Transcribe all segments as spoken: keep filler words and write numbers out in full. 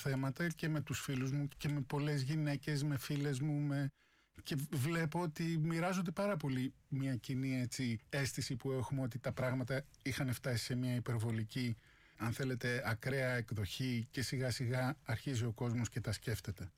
θέματα και με τους φίλους μου και με πολλές γυναίκες, με φίλες μου, με... και βλέπω ότι μοιράζονται πάρα πολύ μια κοινή έτσι, αίσθηση που έχουμε ότι τα πράγματα είχαν φτάσει σε μια υπερβολική, αν θέλετε, ακραία εκδοχή και σιγά σιγά αρχίζει ο κόσμος και τα σκέφτεται.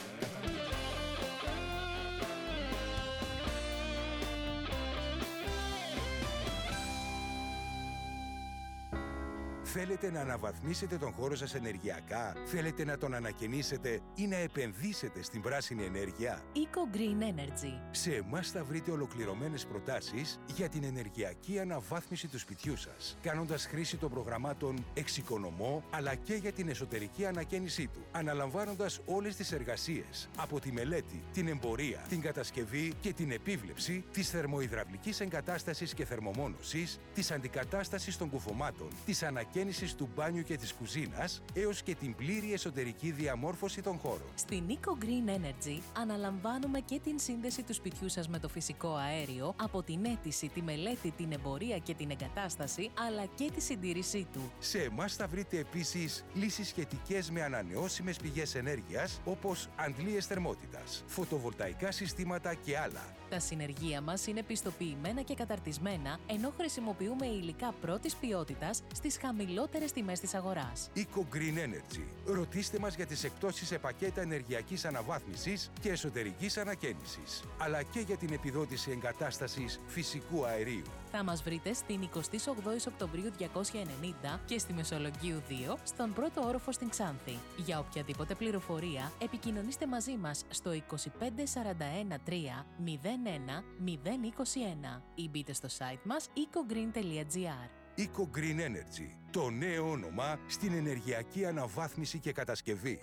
Θέλετε να αναβαθμίσετε τον χώρο σας ενεργειακά? Θέλετε να τον ανακαινήσετε ή να επενδύσετε στην πράσινη ενέργεια? Eco Green Energy. Σε εμάς θα βρείτε ολοκληρωμένες προτάσεις για την ενεργειακή αναβάθμιση του σπιτιού σας, κάνοντας χρήση των προγραμμάτων Εξοικονομώ, αλλά και για την εσωτερική ανακαίνισή του, αναλαμβάνοντας όλες τις εργασίες, από τη μελέτη, την εμπορία, την κατασκευή και την επίβλεψη της θερμοϊδραυλικής εγκατάστασης και θερμομόνωσης, της αντικατάστασης των κουφωμάτων, της ανακαίνισης του μπάνιου και της κουζίνας, έως και την πλήρη εσωτερική διαμόρφωση των χώρων. Στην Eco Green Energy αναλαμβάνουμε και την σύνδεση του σπιτιού σας με το φυσικό αέριο, από την αίτηση, τη μελέτη, την εμπορία και την εγκατάσταση, αλλά και τη συντήρησή του. Σε εμάς θα βρείτε επίσης λύσεις σχετικές με ανανεώσιμες πηγές ενέργειας, όπως αντλίες θερμότητας, φωτοβολταϊκά συστήματα και άλλα. Τα συνεργεία μας είναι πιστοποιημένα και καταρτισμένα, ενώ χρησιμοποιούμε υλικά πρώτης ποιότητας στις χαμηλότερες τιμές της αγοράς. Eco Green Energy. Ρωτήστε μας για τις εκπτώσεις σε πακέτα ενεργειακής αναβάθμισης και εσωτερικής ανακαίνισης, αλλά και για την επιδότηση εγκατάστασης φυσικού αερίου. Θα μας βρείτε στην εικοστή όγδοη Οκτωβρίου διακόσια ενενήντα και στη Μεσολογγίου δύο, στον πρώτο όροφο στην Ξάνθη. Για οποιαδήποτε πληροφορία, επικοινωνήστε μαζί μας στο είκοσι πέντε σαράντα ένα τρία μηδέν ένα μηδέν είκοσι ένα ή μπείτε στο site μας eco green τελεία gr. Eco Green Energy, το νέο όνομα στην ενεργειακή αναβάθμιση και κατασκευή.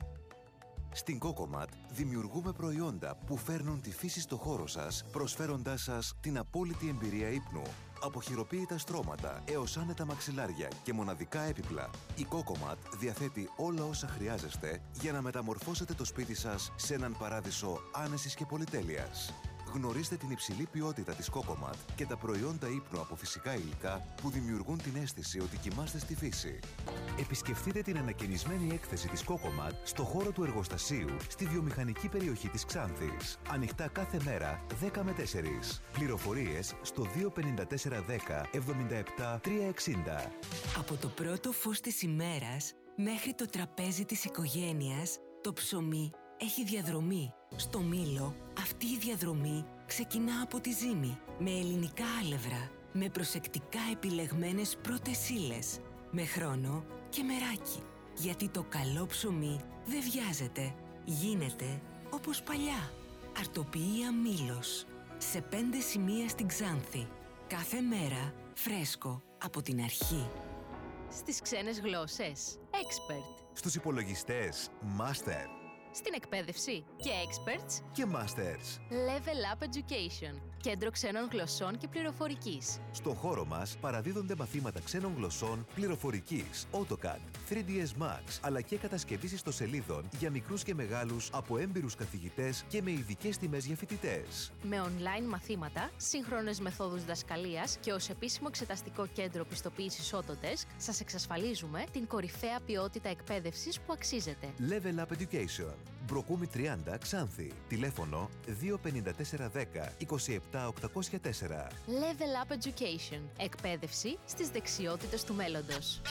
Στην Cocomat δημιουργούμε προϊόντα που φέρνουν τη φύση στο χώρο σας, προσφέροντάς σας την απόλυτη εμπειρία ύπνου. Από χειροποίητα στρώματα έως άνετα μαξιλάρια και μοναδικά έπιπλα, η Cocomat διαθέτει όλα όσα χρειάζεστε για να μεταμορφώσετε το σπίτι σας σε έναν παράδεισο άνεσης και πολυτέλειας. Γνωρίστε την υψηλή ποιότητα της Cocomat και τα προϊόντα ύπνου από φυσικά υλικά που δημιουργούν την αίσθηση ότι κοιμάστε στη φύση. Επισκεφτείτε την ανακαινισμένη έκθεση της Cocomat στο χώρο του εργοστασίου στη βιομηχανική περιοχή της Ξάνθης. Ανοιχτά κάθε μέρα δέκα με τέσσερις. Πληροφορίες στο δύο πέντε τέσσερα δέκα εβδομήντα επτά τριακόσια εξήντα. Από το πρώτο φως της ημέρας μέχρι το τραπέζι της οικογένειας, το ψωμί έχει διαδρομή. Στο Μήλο, αυτή η διαδρομή ξεκινά από τη ζύμη, με ελληνικά άλευρα, με προσεκτικά επιλεγμένες πρώτες ύλες, με χρόνο και μεράκι. Γιατί το καλό ψωμί δεν βιάζεται, γίνεται όπως παλιά. Αρτοποιία Μήλος, σε πέντε σημεία στην Ξάνθη. Κάθε μέρα φρέσκο από την αρχή. Στις ξένες γλώσσες, Expert. Στους υπολογιστές, Master. Στην εκπαίδευση και Experts Και Masters. Level Up Education, κέντρο ξένων γλωσσών και πληροφορικής. Στο χώρο μας παραδίδονται μαθήματα ξένων γλωσσών, πληροφορικής, AutoCAD, θρι ντι ες Max, αλλά και κατασκευής ιστοσελίδων για μικρούς και μεγάλους από έμπειρους καθηγητές και με ειδικές τιμές για φοιτητές. Με online μαθήματα, σύγχρονες μεθόδους διδασκαλίας και ως επίσημο εξεταστικό κέντρο πιστοποίησης Autodesk, σας εξασφαλίζουμε την κορυφαία ποιότητα εκπαίδευσης που αξίζετε. Level Up Education. Μπροκούμι τριάντα Ξάνθη. Τηλέφωνο δύο πέντε τέσσερα δέκα είκοσι επτά οκτακόσια τέσσερα. Level Up Education. Εκπαίδευση στις δεξιότητες του μέλλοντος.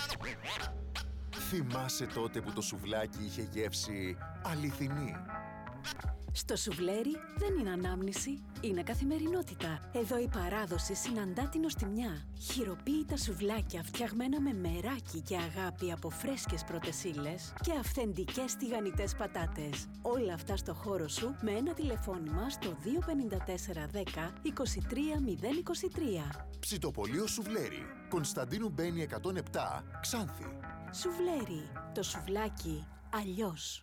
Θυμάσαι τότε που το σουβλάκι είχε γεύση αληθινή? Στο σουβλέρι δεν είναι ανάμνηση, είναι καθημερινότητα. Εδώ η παράδοση συναντά την νοστιμιά. Χειροποίητα σουβλάκια φτιαγμένα με μεράκι και αγάπη από φρέσκες πρώτες ύλες και αυθεντικές τηγανιτές πατάτες. Όλα αυτά στο χώρο σου με ένα τηλεφώνημα στο δύο πέντε τέσσερα δέκα είκοσι τρία μηδέν είκοσι τρία. Ψητοπολείο Σουβλέρι, Κωνσταντίνου Μπένη εκατόν επτά, Ξάνθη. Σουβλέρι, το σουβλάκι αλλιώς.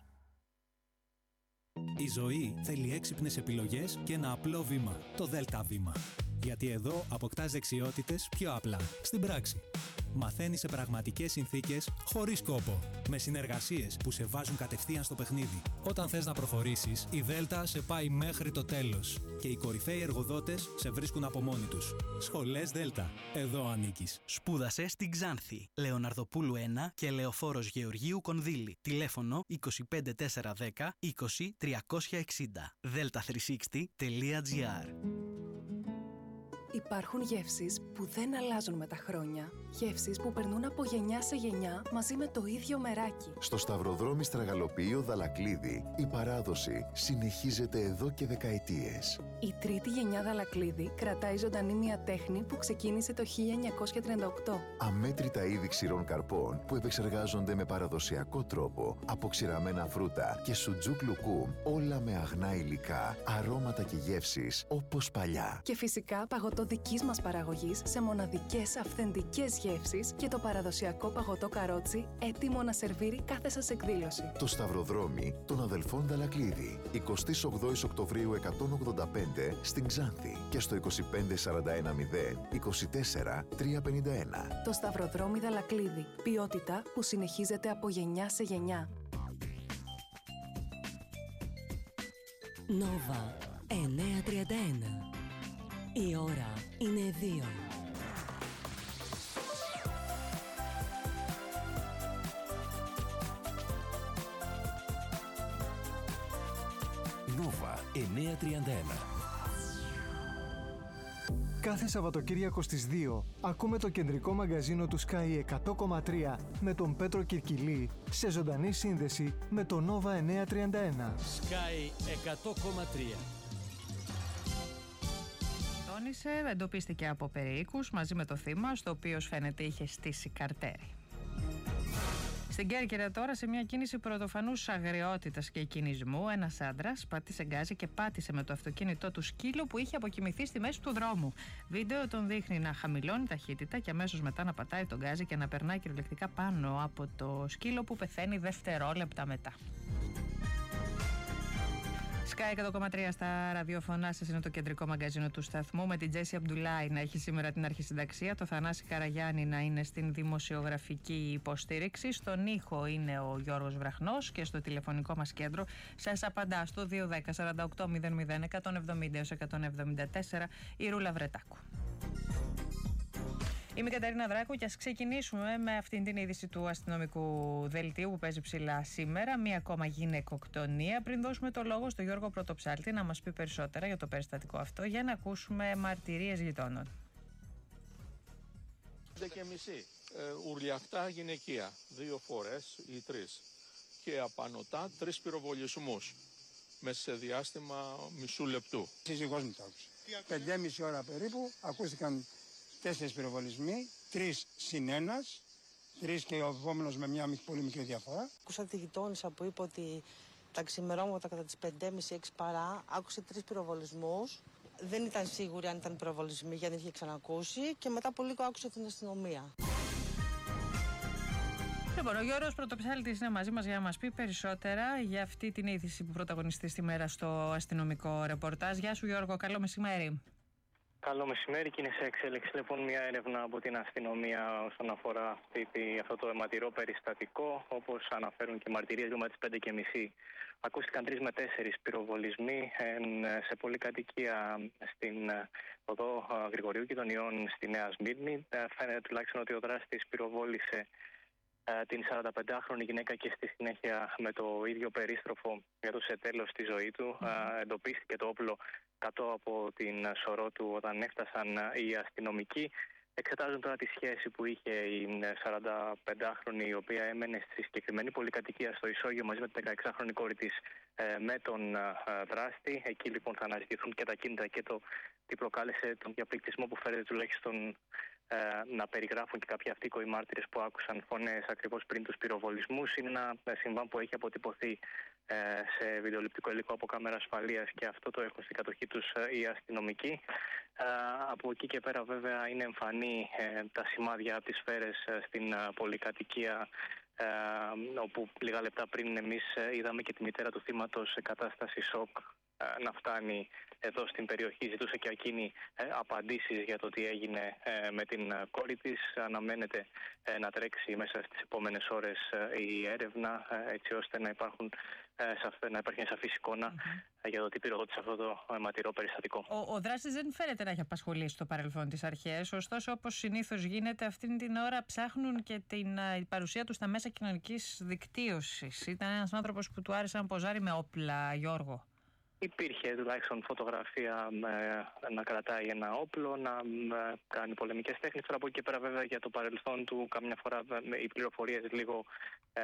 Η ζωή θέλει έξυπνες επιλογές και ένα απλό βήμα, το ΔΕΛΤΑ βήμα. Γιατί εδώ αποκτάς δεξιότητες πιο απλά, στην πράξη. Μαθαίνεις σε πραγματικές συνθήκες, χωρίς κόπο. Με συνεργασίες που σε βάζουν κατευθείαν στο παιχνίδι. Όταν θες να προχωρήσεις, η Δέλτα σε πάει μέχρι το τέλος. Και οι κορυφαίοι εργοδότες σε βρίσκουν από μόνοι τους. Σχολές Δέλτα. Εδώ ανήκεις. Σπούδασε στην Ξάνθη. Λεωναρδοπούλου ένα και Λεωφόρος Γεωργίου Κονδύλη. Τηλέφωνο είκοσι πέντε τετρακόσια δέκα είκοσι τριακόσια εξήντα. δέλτα τριακόσια εξήντα τελεία τζι άρ. Υπάρχουν γεύσεις που δεν αλλάζουν με τα χρόνια. Γεύσεις που περνούν από γενιά σε γενιά μαζί με το ίδιο μεράκι. Στο Σταυροδρόμι Στραγαλοποιείο Δαλακλίδη, η παράδοση συνεχίζεται εδώ και δεκαετίες. Η τρίτη γενιά Δαλακλίδη κρατάει ζωντανή μια τέχνη που ξεκίνησε το χίλια εννιακόσια τριάντα οκτώ. Αμέτρητα είδη ξηρών καρπών που επεξεργάζονται με παραδοσιακό τρόπο, από ξηραμένα φρούτα και σουτζούκ λουκούμ, όλα με αγνά υλικά, αρώματα και γεύσεις όπως παλιά. Και φυσικά παγωτό δικής μας παραγωγής σε μοναδικές αυθεντικές γεύσεις και το παραδοσιακό παγωτό καρότσι έτοιμο να σερβίρει κάθε σας εκδήλωση. Το Σταυροδρόμι των αδελφών Δαλακλίδη, εικοστή ογδόη Οκτωβρίου εκατόν ογδόντα πέντε στην Ξάνθη και στο είκοσι πέντε σαράντα ένα μηδέν είκοσι τέσσερα τριακόσια πενήντα ένα. Το Σταυροδρόμι Δαλακλίδη. Ποιότητα που συνεχίζεται από γενιά σε γενιά. Νόβα εννιακόσια τριάντα ένα. Η ώρα είναι δύο. Νόβα εννιακόσια τριάντα ένα. Κάθε Σαββατοκύριακο στις δύο ακούμε το κεντρικό μαγκαζίνο του Sky εκατό κόμμα τρία με τον Πέτρο Κυρκυλή σε ζωντανή σύνδεση με το Νόβα εννιακόσια τριάντα ένα. Sky εκατό κόμμα τρία. Εντοπίστηκε από περιοίκους μαζί με το θύμα, στο οποίο φαίνεται είχε στήσει καρτέρι. Στην Κέρκυρα τώρα, σε μια κίνηση πρωτοφανούς αγριότητας και κινησμού, ένας άντρας πάτησε γκάζι και πάτησε με το αυτοκίνητό του σκύλο που είχε αποκοιμηθεί στη μέση του δρόμου. Βίντεο τον δείχνει να χαμηλώνει ταχύτητα και αμέσως μετά να πατάει τον γκάζι και να περνάει κυριολεκτικά πάνω από το σκύλο που πεθαίνει δευτερόλεπτα μετά. Sky εκατό κόμμα τρία στα ραδιοφωνά σας είναι το κεντρικό μαγκαζίνο του σταθμού, με την Τζέσι Αμπντουλάη να έχει σήμερα την αρχισυνταξία, το Θανάση Καραγιάννη να είναι στην δημοσιογραφική υποστήριξη, στον ήχο είναι ο Γιώργος Βραχνός και στο τηλεφωνικό μας κέντρο σας απαντά στο δύο ένα μηδέν σαράντα οκτώ μηδέν μηδέν εκατόν εβδομήντα έως εκατόν εβδομήντα τέσσερα η Ρούλα Βρετάκου. Είμαι η Καταρίνα Δράκου και ας ξεκινήσουμε με αυτήν την είδηση του αστυνομικού δελτίου που παίζει ψηλά σήμερα. Μία ακόμα γυναικοκτονία. Πριν δώσουμε το λόγο στον Γιώργο Πρωτοψάλτη να μας πει περισσότερα για το περιστατικό αυτό, για να ακούσουμε μαρτυρίες γειτόνων. πέντε και μισή. Ε, ουρλιαχτά γυναικεία. Δύο φορές ή τρεις. Και απανωτά τρεις πυροβολισμούς. Μέσα σε διάστημα μισού λεπτού. Σύζυγός μου το άκουσε. Πέντε και μισή ώρα περίπου ακούστηκαν τέσσερις πυροβολισμοί, τρεις συν ένας, τρεις και ο επόμενος με μια πολύ μικρή διαφορά. Ακούσα τη γειτόνισσα που είπε ότι τα ξημερώματα κατά τις πέντε και μισή έξι παρά άκουσε τρεις πυροβολισμούς. Δεν ήταν σίγουρη αν ήταν πυροβολισμοί γιατί δεν είχε ξανακούσει και μετά από λίγο άκουσε την αστυνομία. Λοιπόν, ο Γιώργος Πρωτοψάλτης είναι μαζί μας για να μας πει περισσότερα για αυτή την είδηση που πρωταγωνιστεί στη μέρα στο αστυνομικό ρεπορτάζ. Γεια σου Γιώργο, καλό μεσημέρι. Καλό μεσημέρι και είναι σε εξέλιξη λοιπόν μια έρευνα από την αστυνομία όσον αφορά αυτή, αυτό το αιματηρό περιστατικό. Όπως αναφέρουν και μαρτυρίες, λίγο με τις πέντε και μισή ακούστηκαν τρεις με τέσσερις πυροβολισμοί σε πολυκατοικία στην οδό Γρηγορίου Κηδωνιών στη Νέα Σμύρνη. Φαίνεται τουλάχιστον ότι ο δράστης πυροβόλησε την σαρανταπεντάχρονη γυναίκα και στη συνέχεια με το ίδιο περίστροφο έδωσε τέλος στη ζωή του. Mm. Εντοπίστηκε το όπλο κάτω από την σωρό του όταν έφτασαν οι αστυνομικοί. Εξετάζουν τώρα τη σχέση που είχε η σαρανταπεντάχρονη, η οποία έμενε στη συγκεκριμένη πολυκατοικία στο Ισόγειο μαζί με την δεκαεξάχρονη κόρη της με τον δράστη. Εκεί λοιπόν θα αναζητηθούν και τα κίνητα και το τι προκάλεσε τον διαπληκτισμό που φέρεται τουλάχιστον να περιγράφουν και κάποιοι αυτοίκοοι μάρτυρες που άκουσαν φωνές ακριβώς πριν τους πυροβολισμούς. Είναι ένα συμβάν που έχει αποτυπωθεί σε βιντεοληπτικό υλικό από κάμερα ασφαλείας και αυτό το έχουν στην κατοχή τους οι αστυνομικοί. Από εκεί και πέρα βέβαια είναι εμφανή τα σημάδια από τις σφαίρες στην πολυκατοικία, όπου λίγα λεπτά πριν εμείς είδαμε και τη μητέρα του θύματος σε κατάσταση σοκ να φτάνει εδώ στην περιοχή. Ζητούσε και εκείνη ε, απαντήσεις για το τι έγινε ε, με την κόρη της. Αναμένεται ε, να τρέξει μέσα στις επόμενες ώρες ε, η έρευνα, ε, έτσι ώστε να, υπάρχουν, ε, σαφ, να υπάρχει μια σαφής εικόνα mm-hmm. για το τι πυροδότησε αυτό το αιματηρό περιστατικό. Ο, ο δράστης δεν φαίνεται να έχει απασχολήσει στο παρελθόν τις αρχές, ωστόσο όπως συνήθως γίνεται αυτήν την ώρα ψάχνουν και την η παρουσία του στα μέσα κοινωνικής δικτύωσης. Ήταν ένας άνθρωπος που του άρεσε να ποζάρει με όπλα, Γιώργο. Υπήρχε τουλάχιστον φωτογραφία ε, να κρατάει ένα όπλο, να ε, κάνει πολεμικές τέχνες. Τώρα από εκεί και πέρα βέβαια για το παρελθόν του καμιά φορά ε, οι πληροφορίες λίγο ε,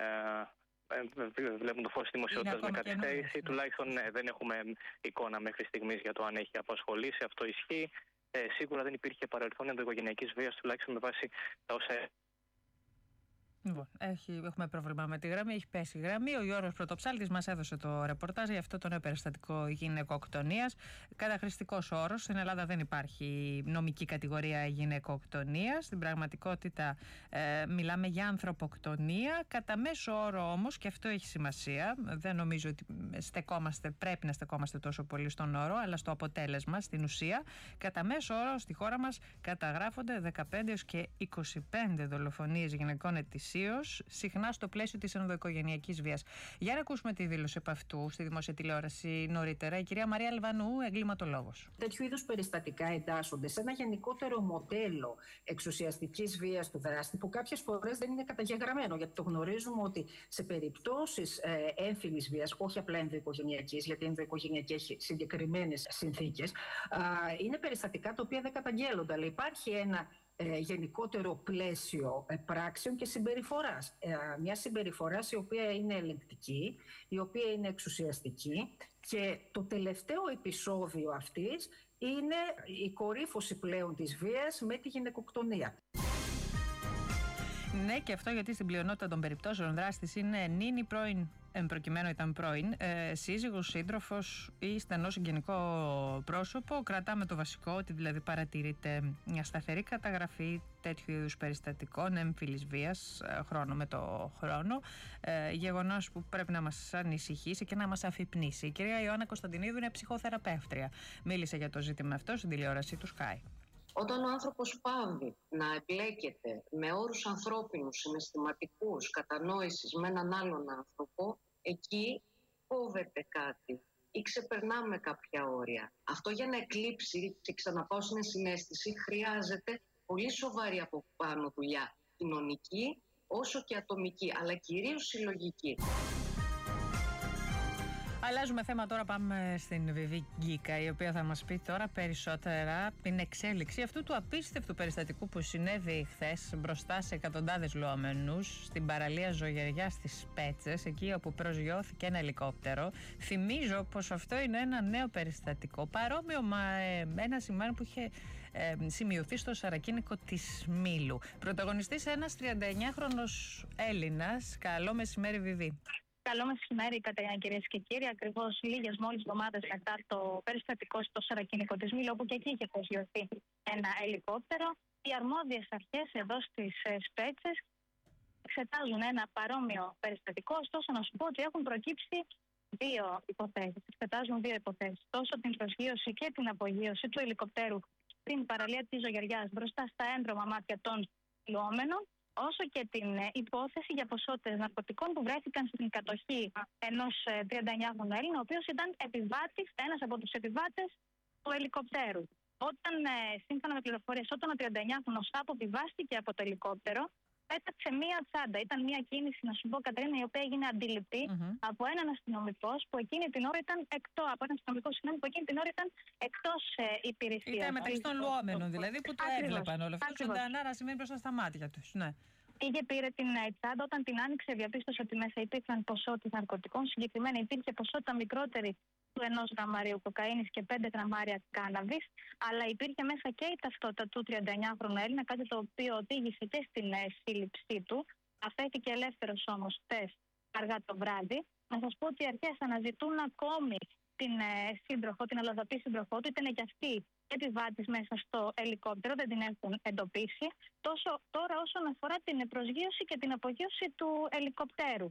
ε, βλέπουν το φως της δημοσιότητας με καθυστέρηση. Τουλάχιστον ε, δεν έχουμε εικόνα μέχρι στιγμής για το αν έχει απασχολήσει. Αυτό ισχύει. Ε, σίγουρα δεν υπήρχε παρελθόν ενδοοικογενειακής βίας, τουλάχιστον με βάση τα όσα... Λοιπόν, έχει, έχουμε πρόβλημα με τη γραμμή, έχει πέσει η γραμμή. Ο Γιώργος Πρωτοψάλτης μας έδωσε το ρεπορτάζ για αυτό το νέο περιστατικό γυναικοκτονίας. Καταχρηστικός όρος. Στην Ελλάδα δεν υπάρχει νομική κατηγορία γυναικοκτονίας. Στην πραγματικότητα ε, μιλάμε για ανθρωποκτονία. Κατά μέσο όρο όμως, και αυτό έχει σημασία, δεν νομίζω ότι στεκόμαστε, πρέπει να στεκόμαστε τόσο πολύ στον όρο, αλλά στο αποτέλεσμα, στην ουσία, κατά μέσο όρο στη χώρα μας καταγράφονται δεκαπέντε έως και είκοσι πέντε δολοφονίες γυναικών ετησίως, συχνά στο πλαίσιο της ενδοοικογενειακής βίας. Για να ακούσουμε τη δήλωση επ' αυτού στη δημόσια τηλεόραση νωρίτερα, η κυρία Μαρία Αλβανού, εγκληματολόγος. Τέτοιου είδους περιστατικά εντάσσονται σε ένα γενικότερο μοντέλο εξουσιαστικής βίας του δράστη, που κάποιες φορές δεν είναι καταγεγραμμένο, γιατί το γνωρίζουμε ότι σε περιπτώσεις ε, έμφυλης βίας, όχι απλά ενδοοικογενειακής, γιατί η ενδοοικογενειακή έχει συγκεκριμένες συνθήκες, ε, είναι περιστατικά τα οποία δεν καταγγέλλονται, αλλά υπάρχει ένα Ε, γενικότερο πλαίσιο ε, πράξεων και συμπεριφοράς. Ε, μια συμπεριφοράς η οποία είναι ελεγκτική, η οποία είναι εξουσιαστική, και το τελευταίο επεισόδιο αυτής είναι η κορύφωση πλέον της βίας με τη γυναικοκτονία. Ναι, και αυτό γιατί στην πλειονότητα των περιπτώσεων δράστης είναι νυν, πρώην, εν προκειμένου ήταν πρώην, ε, σύζυγος, σύντροφος ή στενό συγγενικό πρόσωπο. Κρατάμε το βασικό, ότι δηλαδή παρατηρείται μια σταθερή καταγραφή τέτοιου είδους περιστατικών έμφυλης βίας ε, χρόνο με το χρόνο. Ε, γεγονός που πρέπει να μας ανησυχήσει και να μας αφυπνήσει. Η κυρία Ιωάννα Κωνσταντινίδου είναι ψυχοθεραπεύτρια. Μίλησε για το ζήτημα αυτό στην τηλεόραση του Sky. Όταν ο άνθρωπος πάβει να εμπλέκεται με όρους ανθρώπινους, συναισθηματικούς, κατανόησης με έναν άλλον άνθρωπο, εκεί κόβεται κάτι ή ξεπερνάμε κάποια όρια. Αυτό για να εκλείψει και ξαναπάω στην ενσυναίσθηση χρειάζεται πολύ σοβαρή από πάνω δουλειά, κοινωνική όσο και ατομική, αλλά κυρίως συλλογική. Αλλάζουμε θέμα τώρα, πάμε στην Βιβί Γκίκα, η οποία θα μας πει τώρα περισσότερα την εξέλιξη αυτού του απίστευτου περιστατικού που συνέβη χθες μπροστά σε εκατοντάδες λουόμενους στην παραλία Ζωγεριά στις Πέτσες, εκεί όπου προσγειώθηκε ένα ελικόπτερο. Θυμίζω πως αυτό είναι ένα νέο περιστατικό, παρόμοιο με ένα σημείο που είχε ε, σημειωθεί στο Σαρακίνικο της Μήλου. Πρωταγωνιστής ένας τριανταεννιάχρονος Έλληνας. Καλό μεσημέρι, Βιβί. Καλό μεσημέρι, Κατερίνα, κυρίες και κύριοι. Ακριβώς λίγες μόλις εβδομάδες μετά το περιστατικό στο Σαρακίνικο της Μήλου, όπου και εκεί είχε προσγειωθεί ένα ελικόπτερο, οι αρμόδιες αρχές εδώ στις Σπέτσες εξετάζουν ένα παρόμοιο περιστατικό. Ωστόσο, να σου πω ότι έχουν προκύψει δύο υποθέσεις. Εξετάζουν δύο υποθέσεις. Τόσο την προσγείωση και την απογείωση του ελικοπτέρου στην παραλία της Ζωγεριάς μπροστά στα έντρομα μάτια των λουόμενων, όσο και την υπόθεση για ποσότητες ναρκωτικών που βρέθηκαν στην κατοχή ενός τριανταεννιάχρονου Έλληνα, ο οποίος ήταν επιβάτης, ένας από τους επιβάτες του ελικοπτέρου. Όταν, σύμφωνα με πληροφορίες, όταν ο τριανταεννιάχρονος αποβιβάστηκε από το ελικόπτερο, πέταξε μία τσάντα. Ήταν μία κίνηση, να σου πω, Κατερίνα, η οποία έγινε αντιληπτή mm-hmm. από έναν αστυνομικό που εκείνη την ώρα ήταν εκτός, από έναν αστυνομικό συγγνώμη, που εκείνη την ώρα ήταν εκτός ε, υπηρεσίας. Ήταν μεταξύ των λουόμενων, δηλαδή, που το ακριβώς, έβλεπαν όλο αυτό. Ζωντανά να σημαίνει μπροστά στα μάτια τους. Ναι. Πήγε, πήρε την τσάντα, όταν την άνοιξε, διαπίστωσε ότι μέσα υπήρχαν ποσότητες ναρκωτικών. Συγκεκριμένα υπήρχε ποσότητα μικρότερη του ενός γραμμαρίου κοκαίνης και πέντε γραμμάρια κάναβης, αλλά υπήρχε μέσα και η ταυτότητα του τριανταεννιάχρονου Έλληνα, κάτι το οποίο οδήγησε και στην σύλληψή του. Αφέθηκε ελεύθερος όμως χτες αργά το βράδυ. Να σας πω ότι οι αρχές αναζητούν ακόμη την σύντροφο, την αλλοδαπή σύντροφό του, ήταν και αυτή επιβάτης μέσα στο ελικόπτερο, δεν την έχουν εντοπίσει. Τόσο τώρα όσον αφορά την προσγείωση και την απογείωση του ελικοπτέρου.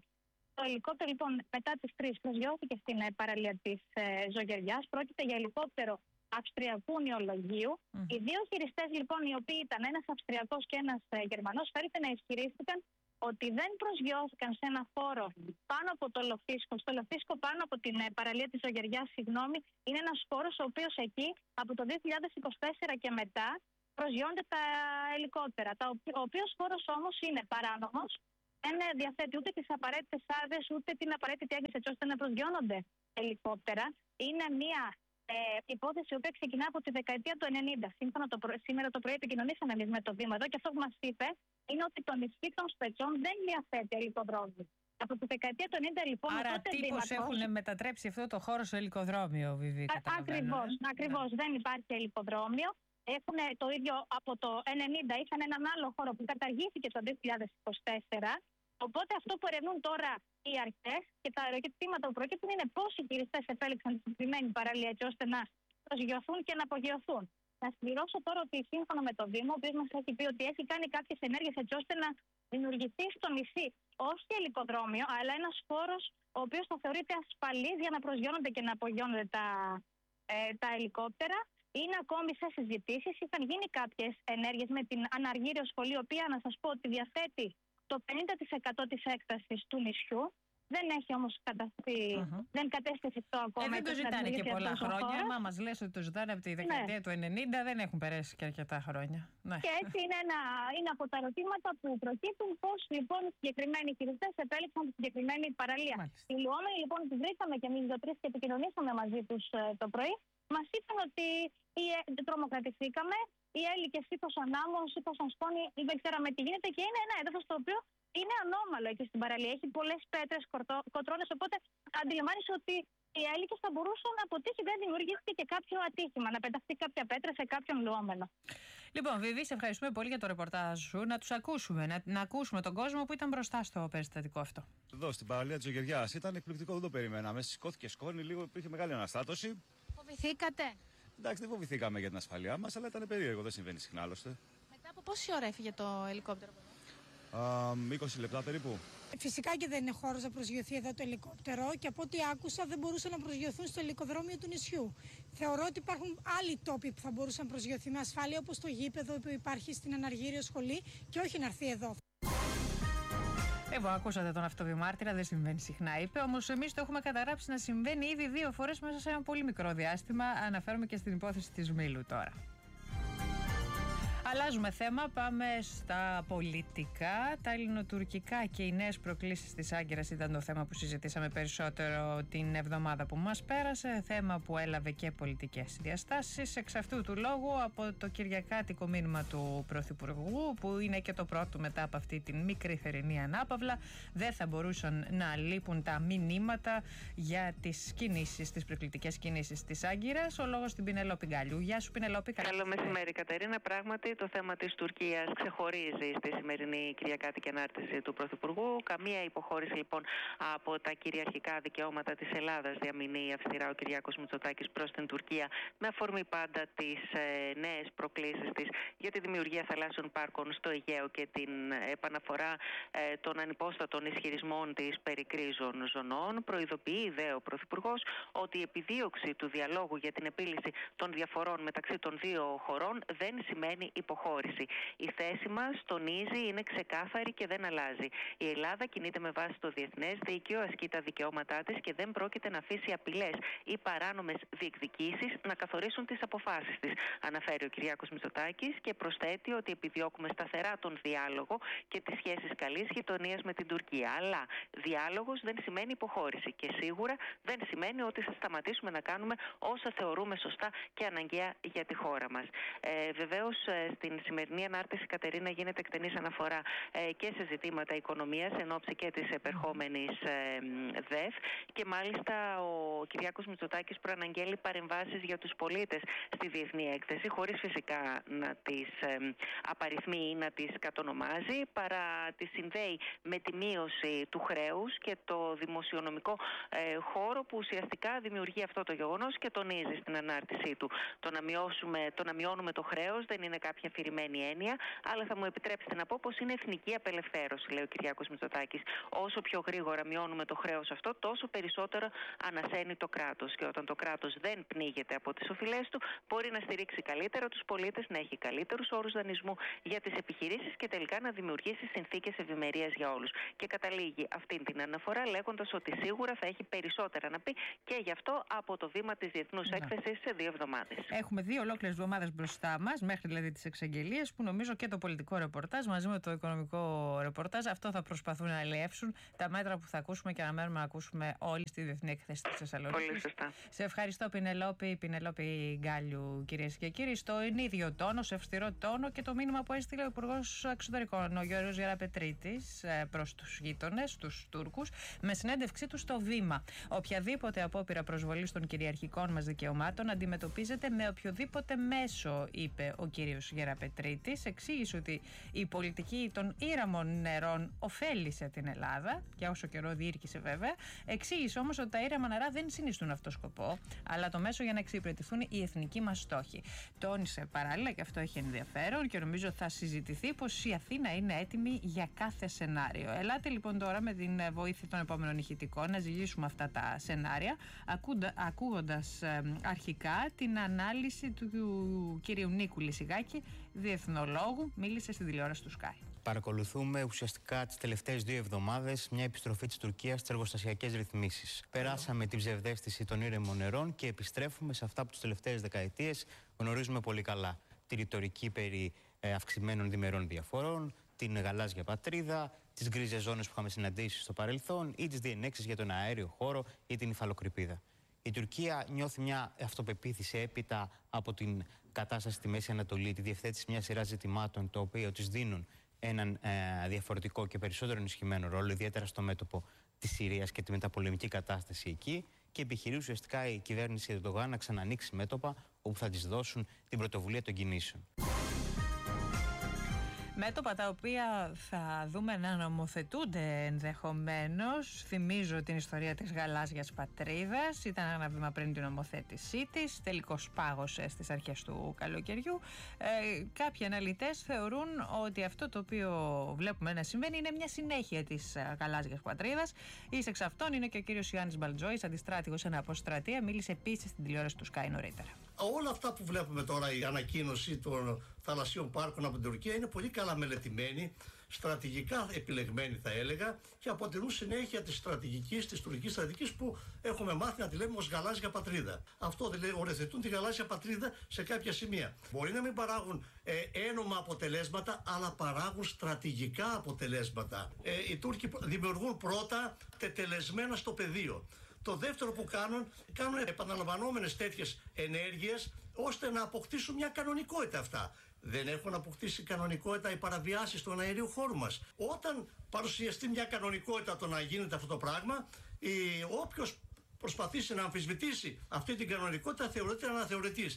Το ελικόπτερο λοιπόν μετά τις τρεις προσγειώθηκε στην ε, παραλία της ε, Ζωγεριάς. Πρόκειται για ελικόπτερο αυστριακού νεολογίου. Mm. Οι δύο χειριστές λοιπόν, οι οποίοι ήταν ένας Αυστριακός και ένας ε, Γερμανός, φέρεται να ισχυρίστηκαν ότι δεν προσγειώθηκαν σε ένα χώρο πάνω από το Λοφίσκο. Στο Λοφίσκο, πάνω από την ε, παραλία της Ζωγεριάς, συγγνώμη, είναι ένας χώρος ο οποίος εκεί από το δύο χιλιάδες είκοσι τέσσερα και μετά προσγειώνται τα ελικόπτερα. Τα, ο οποίος χώρος όμως είναι παράνομος. Δεν διαθέτει ούτε τις απαραίτητες άδειες, ούτε την απαραίτητη έγκριση έτσι ώστε να προσγειώνονται ελικόπτερα. Είναι μια ε, υπόθεση η οποία ξεκινά από τη δεκαετία του ενενήντα. Σύμφωνα το προ... Σήμερα το πρωί επικοινωνήσαμε εμείς με το Δήμο εδώ και αυτό που μας είπε είναι ότι το νησί των Σπετσών δεν διαθέτει ελικοδρόμιο. Από τη δεκαετία του ενενήντα λοιπόν. Άρα τύπως έχουν μετατρέψει αυτό το χώρο σε ελικοδρόμιο, Βιβί. Ακριβώς, ακριβώς. Ναι. Δεν υπάρχει ελικοδρόμιο. Έχουν το ίδιο από το ενενήντα, είχαν έναν άλλο χώρο που καταργήθηκε το δύο χιλιάδες είκοσι τέσσερα. Οπότε αυτό που ερευνούν τώρα οι αρχές και τα ερωτήματα που προκύπτουν είναι πώς οι χειριστές επέλεξαν τη συγκεκριμένη παραλία έτσι ώστε να προσγειωθούν και να απογειωθούν. Να συμπληρώσω τώρα ότι σύμφωνα με το Δήμο, ο οποίος μας έχει πει ότι έχει κάνει κάποιες ενέργειες έτσι ώστε να δημιουργηθεί στο νησί όχι ελικοδρόμιο, αλλά ένας χώρος ο οποίος θα θεωρείται ασφαλής για να προσγειώνονται και να απογειώνονται τα, ε, τα ελικόπτερα. Είναι ακόμη σε συζητήσεις. Είχαν γίνει κάποιες ενέργειες με την Αναργύριο Σχολή, η οποία να σας πω ότι διαθέτει το πενήντα τοις εκατό της έκτασης του νησιού. Δεν έχει όμως καταστεί, uh-huh. δεν κατέστη εφικτό ακόμα. Ε, δεν το ζητάνε και πολλά χρόνια. Μα μας λες ότι το ζητάνε από τη δεκαετία ναι. του ενενήντα, δεν έχουν περάσει και αρκετά χρόνια. Ναι. Και έτσι είναι, ένα, είναι από τα ερωτήματα που προκύπτουν πώς λοιπόν οι συγκεκριμένοι χειριστές επέλεξαν τη συγκεκριμένη παραλία. Μάλιστα. Οι λουόμενοι λοιπόν τους βρήκαμε και εμείς δύο τρεις και επικοινωνήσαμε μαζί τους ε, το πρωί. Μας είπαν ότι οι, ε, τρομοκρατηθήκαμε, οι έλικες σήκωσαν άμμο, σήκωσαν σκόνη, δεν ξέραμε τι γίνεται και είναι ένα έδαφος το οποίο είναι ανώμαλο εκεί στην παραλία. Έχει πολλές πέτρες, κοτρώνες, οπότε αντιλαμβάνεσαι ότι οι έλικες θα μπορούσαν από τύχη δεν δημιουργήθηκε και κάποιο ατύχημα, να πεταχτεί κάποια πέτρα σε κάποιον λουόμενο. Λοιπόν, Βιβί, σε ευχαριστούμε πολύ για το ρεπορτάζ σου. Να τους ακούσουμε, να, να ακούσουμε τον κόσμο που ήταν μπροστά στο περιστατικό αυτό. Εδώ στην παραλία της Ζωγεριάς ήταν εκπληκτικό, δεν το περιμέναμε. Σηκώθηκε σκόνη, λίγο υπήρχε μεγάλη αναστάτωση. Φοβηθήκατε? Εντάξει, δεν φοβηθήκαμε για την ασφαλειά μας, αλλά ήταν περίεργο, δεν συμβαίνει συχνά άλλωστε. Μετά από πόση ώρα έφυγε το ελικόπτερο? Α, είκοσι λεπτά περίπου. Φυσικά και δεν είναι χώρος να προσγειωθεί εδώ το ελικόπτερο και από ό,τι άκουσα δεν μπορούσαν να προσγειωθούν στο ελικοδρόμιο του νησιού. Θεωρώ ότι υπάρχουν άλλοι τόποι που θα μπορούσαν να προσγειωθεί με ασφάλεια, όπως το γήπεδο που υπάρχει στην Αναργύριο Σχολή και όχι να έρθει εδώ. Λοιπόν, ακούσατε τον αυτοβιομάρτυρα, δεν συμβαίνει συχνά, είπε. Όμως, εμείς το έχουμε καταγράψει να συμβαίνει ήδη δύο φορές μέσα σε ένα πολύ μικρό διάστημα. Αναφέρομαι και στην υπόθεση της Μήλου τώρα. Αλλάζουμε θέμα, πάμε στα πολιτικά. Τα ελληνοτουρκικά και οι νέες προκλήσεις της Άγκυρας ήταν το θέμα που συζητήσαμε περισσότερο την εβδομάδα που μας πέρασε. Θέμα που έλαβε και πολιτικές διαστάσεις. Εξ αυτού του λόγου, από το κυριακάτικο μήνυμα του Πρωθυπουργού, που είναι και το πρώτο μετά από αυτή την μικρή θερινή ανάπαυλα, δεν θα μπορούσαν να λείπουν τα μηνύματα για τις κινήσεις, τις προκλητικές κινήσεις της Άγκυρας. Ο λόγος στην Πινελόπη Γκάλιου. Γεια σου, Πινελόπη. Καλό μεσημέρι, Κατερίνα. Πράγματι, το θέμα της Τουρκίας ξεχωρίζει στη σημερινή κυριακάτικη ανάρτηση του Πρωθυπουργού. Καμία υποχώρηση λοιπόν από τα κυριαρχικά δικαιώματα της Ελλάδας διαμηνεί αυστηρά ο Κυριάκος Μητσοτάκης προς την Τουρκία, με αφορμή πάντα τις ε, νέες προκλήσεις της για τη δημιουργία θαλάσσιων πάρκων στο Αιγαίο και την επαναφορά ε, των ανυπόστατων ισχυρισμών της περί κρίζων ζωνών. Προειδοποιεί δε ο Πρωθυπουργός ότι η επιδίωξη του διαλόγου για την επίλυση των διαφορών μεταξύ των δύο χωρών δεν σημαίνει υποχώρηση. Η θέση μας, τονίζει, είναι ξεκάθαρη και δεν αλλάζει. Η Ελλάδα κινείται με βάση το διεθνές δίκαιο, ασκεί τα δικαιώματά της και δεν πρόκειται να αφήσει απειλές ή παράνομες διεκδικήσεις να καθορίσουν τις αποφάσεις της, αναφέρει ο Κυριάκος Μητσοτάκης και προσθέτει ότι επιδιώκουμε σταθερά τον διάλογο και τις σχέσεις καλής γειτονίας με την Τουρκία. Αλλά διάλογος δεν σημαίνει υποχώρηση και σίγουρα δεν σημαίνει ότι θα σταματήσουμε να κάνουμε όσα θεωρούμε σωστά και αναγκαία για τη χώρα μας. Ε, βεβαίως, στην σημερινή ανάρτηση, Κατερίνα, γίνεται εκτενής αναφορά ε, και σε ζητήματα οικονομίας εν ώψη και της επερχόμενης ε, ΔΕΦ και μάλιστα ο Κυριάκος Μητσοτάκης προαναγγέλει παρεμβάσεις για τους πολίτες στη διεθνή έκθεση, χωρίς φυσικά να τις ε, απαριθμεί ή να τις κατονομάζει, παρά τις συνδέει με τη μείωση του χρέους και το δημοσιονομικό ε, χώρο που ουσιαστικά δημιουργεί αυτό το γεγονός και τονίζει στην ανάρτησή του. Το να, μειώσουμε, το να μειώνουμε το χρέος δεν είναι κάποια αφηρημένη έννοια, αλλά θα μου επιτρέψετε να πω πως είναι εθνική απελευθέρωση, λέει ο Κυριάκος Μητσοτάκης. Όσο πιο γρήγορα μειώνουμε το χρέος αυτό, τόσο περισσότερο ανασένει το κράτος. Και όταν το κράτος δεν πνίγεται από τις οφειλές του, μπορεί να στηρίξει καλύτερα τους πολίτες, να έχει καλύτερους όρους δανεισμού για τις επιχειρήσεις και τελικά να δημιουργήσει συνθήκες ευημερίας για όλους. Και καταλήγει αυτήν την αναφορά λέγοντας ότι σίγουρα θα έχει περισσότερα να πει και γι' αυτό από το βήμα της Διεθνούς Να. Έκθεσης σε δύο εβδομάδες. Έχουμε δύο ολόκληρες εβδομάδες μπροστά μας, μέχρι δηλαδή τις εξαγγελίες, που νομίζω και το πολιτικό ρεπορτάζ μαζί με το οικονομικό ρεπορτάζ αυτό θα προσπαθούν να αλλιεύσουν τα μέτρα που θα ακούσουμε και αναμένουμε να ακούσουμε όλοι στη Διεθνή Έκθεση της Θεσσαλονίκης. Πολύ σωστά. Σε ευχαριστώ, Πινελόπη, Πινελόπη Γκάλιου, κυρίες και κύριοι. Στο ίδιο τόνο, σε αυστηρό τόνο και το μήνυμα που έστειλε ο Υπουργός Εξωτερικών, ο Γιώργος Γεραπετρίτης, προς τους γείτονες, τους Τούρκους, με συνέντευξή του στο Βήμα. Οποιαδήποτε απόπειρα προσβολής των κυριαρχικών μας δικαιωμάτων αντιμετωπίζεται με οποιοδήποτε μέσο, είπε ο κύριος Γεραπετρίτης. Εξήγησε ότι η πολιτική των ήρεμων νερών ωφέλησε την Ελλάδα, για όσο καιρό διήρκησε βέβαια. Εξήγησε όμως ότι τα ήρεμα νερά δεν συνιστούν αυτό σκοπό, αλλά το μέσο για να εξυπηρετηθούν οι εθνικοί μας στόχοι. Τόνισε παράλληλα, και αυτό έχει ενδιαφέρον και νομίζω θα συζητηθεί, πως η Αθήνα είναι έτοιμη για κάθε σενάριο. Ελάτε λοιπόν τώρα με την βοήθεια των επόμενων ηχητικών να ζυγίσουμε αυτά τα σενάρια, ακούγοντας ε, αρχικά την ανάλυση του, του κυρίου Νίκου Λυσιγάκη, διεθνολόγου, μίλησε στην τηλεόραση του Sky. Παρακολουθούμε ουσιαστικά τις τελευταίες δύο εβδομάδες μια επιστροφή της Τουρκίας στις εργοστασιακές ρυθμίσεις. Περάσαμε την ψευδαίσθηση των ήρεμων νερών και επιστρέφουμε σε αυτά που τις τελευταίες δεκαετίες γνωρίζουμε πολύ καλά. Τη ρητορική περί ε, αυξημένων διμερών διαφορών, την γαλάζια πατρίδα, τις γκρίζες ζώνες που είχαμε συναντήσει στο παρελθόν ή τις διενέξεις για τον αέριο χώρο ή την υφαλοκρηπίδα. Η Τουρκία νιώθει μια αυτοπεποίθηση έπειτα από την κατάσταση στη Μέση Ανατολή, τη διευθέτηση μια σειρά ζητημάτων, τα οποία της δίνουν έναν ε, διαφορετικό και περισσότερο ενισχυμένο ρόλο, ιδιαίτερα στο μέτωπο της Συρίας και τη μεταπολεμική κατάσταση εκεί, και επιχειρεί ουσιαστικά η κυβέρνηση Ερντογάν να ξανανοίξει μέτωπα όπου θα της δώσουν την πρωτοβουλία των κινήσεων. Μέτωπα τα οποία θα δούμε να νομοθετούνται ενδεχομένως. Θυμίζω την ιστορία της γαλάζιας πατρίδας. Ήταν ένα βήμα πριν την νομοθέτησή της. Τελικώς πάγωσε στις αρχές του καλοκαιριού. Ε, κάποιοι αναλυτές θεωρούν ότι αυτό το οποίο βλέπουμε να συμβαίνει είναι μια συνέχεια της γαλάζιας πατρίδας. Εις εξ αυτών είναι και ο κύριος Ιωάννης Μπαλτζόης, αντιστράτηγος σε αποστρατεία. Μίλησε επίσης στην τηλεόραση του Sky νωρίτερα. Όλα αυτά που βλέπουμε τώρα, η ανακοίνωση των θαλασσίων πάρκων από την Τουρκία, είναι πολύ καλά μελετημένη, στρατηγικά επιλεγμένη θα έλεγα, και αποτελούν συνέχεια της στρατηγικής, της τουρκικής στρατηγικής που έχουμε μάθει να τη λέμε ως γαλάζια πατρίδα. Αυτό δηλαδή οριοθετούν τη γαλάζια πατρίδα σε κάποια σημεία. Μπορεί να μην παράγουν ε, ένομα αποτελέσματα, αλλά παράγουν στρατηγικά αποτελέσματα. Ε, οι Τούρκοι δημιουργούν πρώτα τετελεσμένα στο πεδίο. Το δεύτερο που κάνουν, κάνουν επαναλαμβανόμενες τέτοιες ενέργειες ώστε να αποκτήσουν μια κανονικότητα αυτά. Δεν έχουν αποκτήσει κανονικότητα οι παραβιάσεις του αερίου χώρου μας. Όταν παρουσιαστεί μια κανονικότητα το να γίνεται αυτό το πράγμα, η, όποιος προσπαθήσει να αμφισβητήσει αυτή την κανονικότητα θεωρείται αναθεωρητής.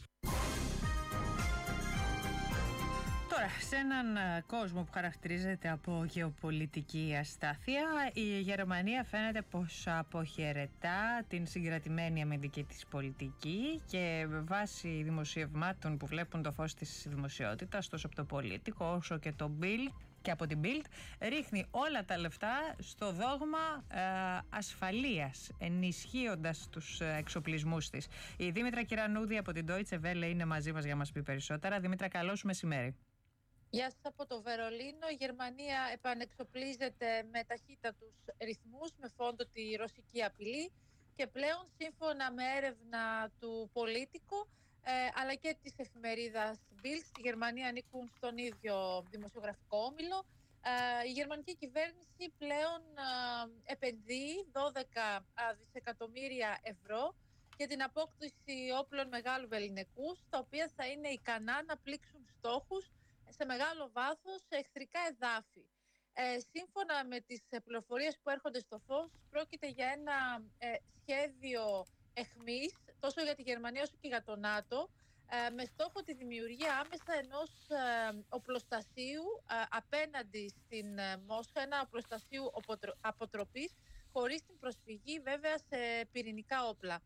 Τώρα, σε έναν κόσμο που χαρακτηρίζεται από γεωπολιτική αστάθεια, η Γερμανία φαίνεται πως αποχαιρετά την συγκρατημένη αμυντική της πολιτική και βάσει δημοσιευμάτων που βλέπουν το φως της δημοσιότητας, τόσο από το Πολίτικο όσο και το Bild και από την Bild, ρίχνει όλα τα λεφτά στο δόγμα ε, ασφαλείας, ενισχύοντας τους ε, εξοπλισμούς της. Η Δήμητρα Κυρανούδη από την Deutsche Welle είναι μαζί μας για να μας πει περισσότερα. Δήμητρα, καλώς μεσημέρι. Γεια σας από το Βερολίνο. Η Γερμανία επανεξοπλίζεται με ταχύτατους ρυθμούς με φόντο τη ρωσική απειλή και πλέον σύμφωνα με έρευνα του Πολίτικο ε, αλλά και της εφημερίδας Bild, στη Γερμανία ανήκουν στον ίδιο δημοσιογραφικό όμιλο. Ε, η γερμανική κυβέρνηση πλέον ε, επενδύει δώδεκα δισεκατομμύρια ευρώ για την απόκτηση όπλων μεγάλου βεληνικούς, τα οποία θα είναι ικανά να πλήξουν στόχους σε μεγάλο βάθος σε εχθρικά εδάφη. Ε, σύμφωνα με τις πληροφορίες που έρχονται στο φως, πρόκειται για ένα ε, σχέδιο εχμής τόσο για τη Γερμανία όσο και για το ΝΑΤΟ, ε, με στόχο τη δημιουργία άμεσα ενός ε, οπλοστασίου ε, απέναντι στην ε, Μόσχα, ένα οπλοστασίου αποτροπής, χωρίς την προσφυγή βέβαια σε πυρηνικά όπλα.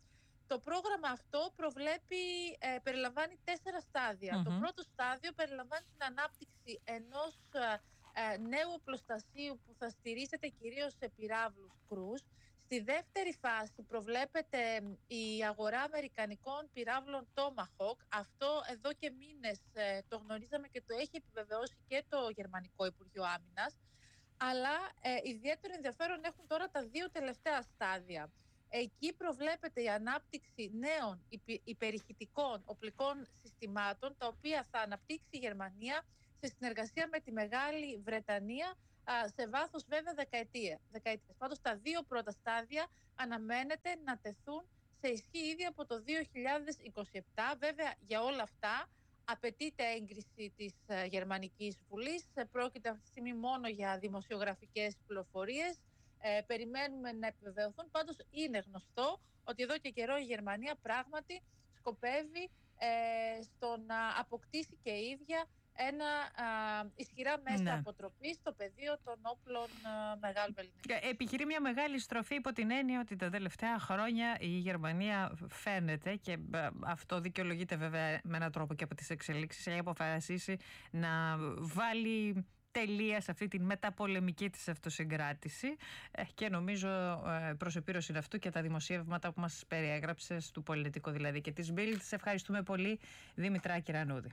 Το πρόγραμμα αυτό προβλέπει, ε, περιλαμβάνει τέσσερα στάδια. Mm-hmm. Το πρώτο στάδιο περιλαμβάνει την ανάπτυξη ενός ε, νέου οπλοστασίου που θα στηρίζεται κυρίως σε πυράβλους κρούς. Στη δεύτερη φάση προβλέπεται η αγορά αμερικανικών πυράβλων Tomahawk. Αυτό εδώ και μήνες ε, το γνωρίζαμε και το έχει επιβεβαιώσει και το Γερμανικό Υπουργείο Άμυνας. Αλλά ε, ιδιαίτερο ενδιαφέρον έχουν τώρα τα δύο τελευταία στάδια. Εκεί προβλέπεται η ανάπτυξη νέων υπερηχητικών οπλικών συστημάτων, τα οποία θα αναπτύξει η Γερμανία σε συνεργασία με τη Μεγάλη Βρετανία σε βάθος βέβαια δεκαετία, δεκαετίες. Πάντως τα δύο πρώτα στάδια αναμένεται να τεθούν σε ισχύ ήδη από το δύο χιλιάδες είκοσι επτά. Βέβαια για όλα αυτά απαιτείται έγκριση της Γερμανικής Βουλής. Πρόκειται αυτή τη στιγμή μόνο για δημοσιογραφικές πληροφορίες. Ε, περιμένουμε να επιβεβαιωθούν. Πάντως είναι γνωστό ότι εδώ και καιρό η Γερμανία πράγματι σκοπεύει ε, στο να αποκτήσει και η ίδια ένα α, ισχυρά μέσα ναι. αποτροπής στο πεδίο των όπλων α, μεγάλου ελληνικού. Επιχειρεί μια μεγάλη στροφή υπό την έννοια ότι τα τελευταία χρόνια η Γερμανία φαίνεται, και α, αυτό δικαιολογείται βέβαια με έναν τρόπο και από τις εξελίξεις, έχει αποφασίσει να βάλει τελεία σε αυτή την μεταπολεμική της αυτοσυγκράτηση, και νομίζω προς επίρρωση είναι αυτού και τα δημοσιεύματα που μας περιέγραψες, του Πολιτικού δηλαδή και της Bild. Σε ευχαριστούμε πολύ, Δημητράκη Ρανούδη.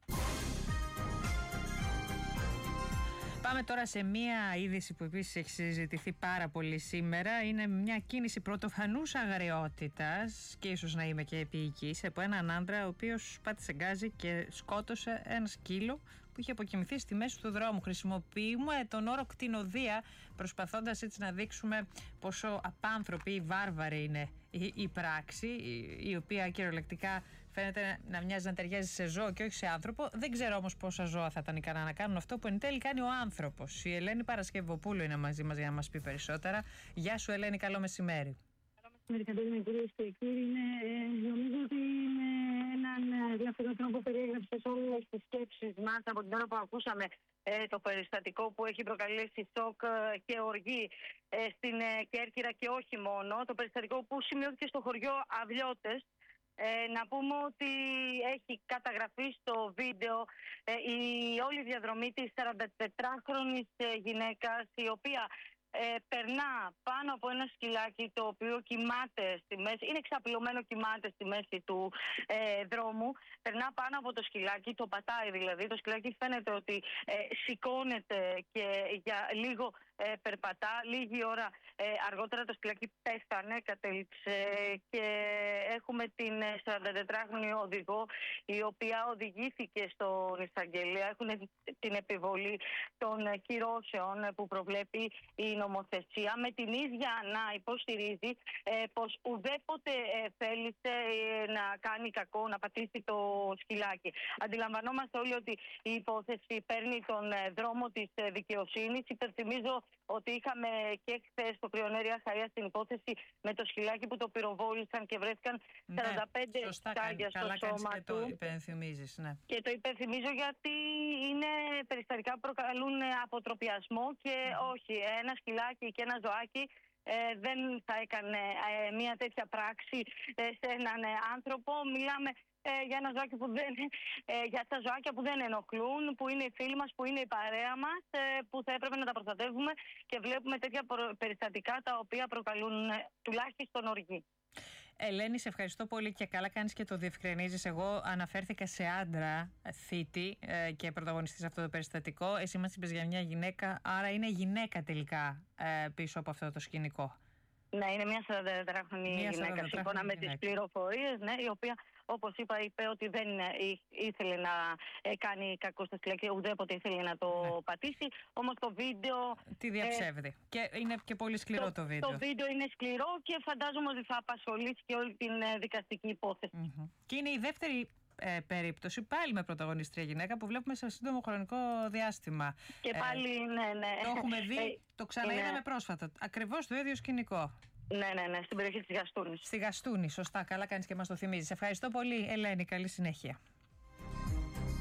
Πάμε τώρα σε μία είδηση που επίσης έχει συζητηθεί πάρα πολύ σήμερα. Είναι μια κίνηση πρωτοφανούς αγριότητας, και ίσως να είμαι και επίοικης, από έναν άντρα ο οποίος πάτησε γκάζι και σκότωσε ένα σκύλο που είχε αποκοιμηθεί στη μέση του δρόμου. Χρησιμοποιούμε τον όρο κτηνοδία, προσπαθώντας έτσι να δείξουμε πόσο απάνθρωπη ή βάρβαρη είναι η, η πράξη, η, η οποία κυριολεκτικά φαίνεται να μοιάζει να ταιριάζει σε ζώο και όχι σε άνθρωπο. Δεν ξέρω όμως πόσα ζώα θα ήταν ικανά να κάνουν αυτό που εν τέλει κάνει ο άνθρωπος. Η Ελένη Παρασκευοπούλου είναι μαζί μας για να μας πει περισσότερα. Γεια σου Ελένη, καλό μεσημέρι. Μερικαντές κυρίες και κύριοι, είναι, νομίζω ότι με έναν διαφορετικό τρόπο περιέγραψες όλες τις σκέψεις μας από την ώρα που ακούσαμε ε, το περιστατικό που έχει προκαλέσει σοκ και οργή ε, στην ε, Κέρκυρα και όχι μόνο. Το περιστατικό που σημειώθηκε στο χωριό Αυλιώτες. Ε, να πούμε ότι έχει καταγραφεί στο βίντεο ε, η όλη διαδρομή της σαραντατετράχρονης ε, γυναίκας, η οποία Ε, περνά πάνω από ένα σκυλάκι το οποίο κοιμάται στη μέση, είναι εξαπλωμένο, κοιμάται στη μέση του ε, δρόμου. Περνά πάνω από το σκυλάκι, το πατάει δηλαδή. Το σκυλάκι φαίνεται ότι ε, σηκώνεται και για λίγο ε, περπατά. Λίγη ώρα ε, αργότερα το σκυλάκι πέθανε, κατέληξε, και έχουμε την σαραντατετράχρονη οδηγό, η οποία οδηγήθηκε στον εισαγγελέα. Έχουν την επιβολή των κυρώσεων που προβλέπει η νομοθεσία, με την ίδια να υποστηρίζει ε, πως ουδέποτε ε, θέλησε ε, να κάνει κακό, να πατήσει το σκυλάκι. Αντιλαμβανόμαστε όλοι ότι η υπόθεση παίρνει τον ε, δρόμο της ε, δικαιοσύνης. Υπενθυμίζω ότι είχαμε και χθες στο Πριονέρια Χαΐα στην υπόθεση με το σκυλάκι που το πυροβόλησαν και βρέθηκαν ναι, σαράντα πέντε σκάγια στο καλά σώμα και του. Το υπενθυμίζεις, ναι. Και το υπενθυμίζω γιατί είναι περιστατικά που προκαλούν αποτροπιασμό και mm. όχι, ένα σκυλάκι και ένα ζωάκι ε, δεν θα έκανε ε, μια τέτοια πράξη ε, σε έναν ε, άνθρωπο. Μιλάμε ε, για ένα ζωάκι που δεν, ε, για τα ζωάκια που δεν ενοχλούν, που είναι οι φίλοι μας, που είναι η παρέα μας, ε, που θα έπρεπε να τα προστατεύουμε, και βλέπουμε τέτοια περιστατικά τα οποία προκαλούν ε, τουλάχιστον οργή. Ελένη, σε ευχαριστώ πολύ και καλά κάνεις και το διευκρινίζεις. Εγώ αναφέρθηκα σε άντρα θήτη ε, και πρωταγωνιστή σε αυτό το περιστατικό. Εσύ μας είπες για μια γυναίκα, άρα είναι γυναίκα τελικά ε, πίσω από αυτό το σκηνικό. Ναι, είναι μια σαραντατετράχρονη γυναίκα, σύμφωνα με τις πληροφορίες, ναι, η οποία, όπως είπα, είπε ότι δεν ήθελε να κάνει κακό στο σκυλάκι, ουδέποτε ήθελε να το ναι. πατήσει. Όμως το βίντεο... Τι διαψεύδει. Ε, και είναι και πολύ σκληρό το, το βίντεο. Το βίντεο είναι σκληρό και φαντάζομαι ότι θα απασχολήσει και όλη την δικαστική υπόθεση. Mm-hmm. Και είναι η δεύτερη ε, περίπτωση, πάλι με πρωταγωνιστρία γυναίκα, που βλέπουμε σε σύντομο χρονικό διάστημα. Και πάλι, ε, ναι, ναι. Το έχουμε δει, ε, το ξαναείδαμε ναι. πρόσφατα. Ακριβώς το ίδιο σκηνικό. Ναι, ναι, ναι, στην περιοχή της Γαστούνης. Στη Γαστούνη, σωστά. Καλά κάνεις και μας το θυμίζεις. Ευχαριστώ πολύ, Ελένη. Καλή συνέχεια.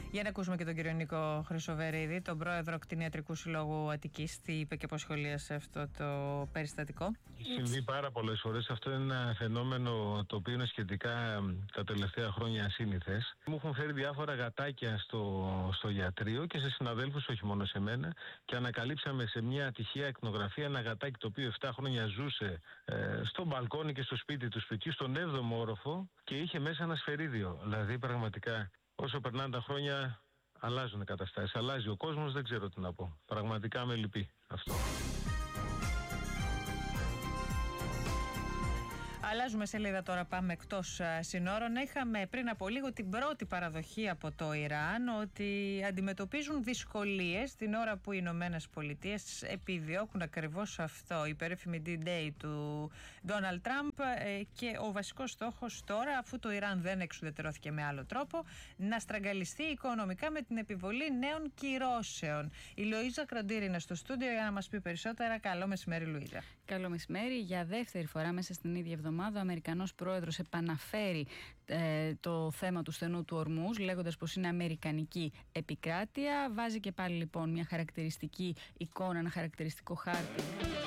Για να ακούσουμε και τον κύριο Νίκο Χρυσοβερίδη, τον πρόεδρο Κτηνιατρικού Συλλόγου Αττικής. Τι είπε και πώς σχολίασε αυτό το περιστατικό. Συμβεί πάρα πολλές φορές. Αυτό είναι ένα φαινόμενο το οποίο είναι σχετικά τα τελευταία χρόνια ασύνηθες. Μου έχουν φέρει διάφορα γατάκια στο, στο γιατρείο και σε συναδέλφους, όχι μόνο σε μένα, και ανακαλύψαμε σε μια τυχαία εκνογραφία ένα γατάκι το οποίο επτά χρόνια ζούσε ε, στο μπαλκόνι και στο σπίτι του σπιτιού, στον έβδομο όροφο, και είχε μέσα ένα σφαιρίδιο. Δηλαδή πραγματικά όσο περνάνε τα χρόνια αλλάζουν οι καταστάσεις. Αλλάζει ο κόσμος, δεν ξέρω τι να πω. Πραγματικά με λυπεί αυτό. Αλλάζουμε σελίδα τώρα, πάμε εκτός συνόρων. Είχαμε πριν από λίγο την πρώτη παραδοχή από το Ιράν ότι αντιμετωπίζουν δυσκολίες την ώρα που οι Ηνωμένες Πολιτείες επιδιώκουν ακριβώς αυτό, η περίφημη ντι-Day του Ντόναλντ Τραμπ, και ο βασικός στόχος τώρα, αφού το Ιράν δεν εξουδετερώθηκε με άλλο τρόπο, να στραγγαλιστεί οικονομικά με την επιβολή νέων κυρώσεων. Η Λουίζα Κροντήρη είναι στο στούντιο για να μας πει περισσότερα. Καλό μεσημέρι, Λουίζα. Καλό μεσημέρι. Για δεύτερη φορά μέσα στην ίδια εβδομάδα ο Αμερικανός πρόεδρος επαναφέρει ε, το θέμα του στενού του Ορμούζ, λέγοντας πως είναι αμερικανική επικράτεια. Βάζει και πάλι λοιπόν μια χαρακτηριστική εικόνα, ένα χαρακτηριστικό χάρτη.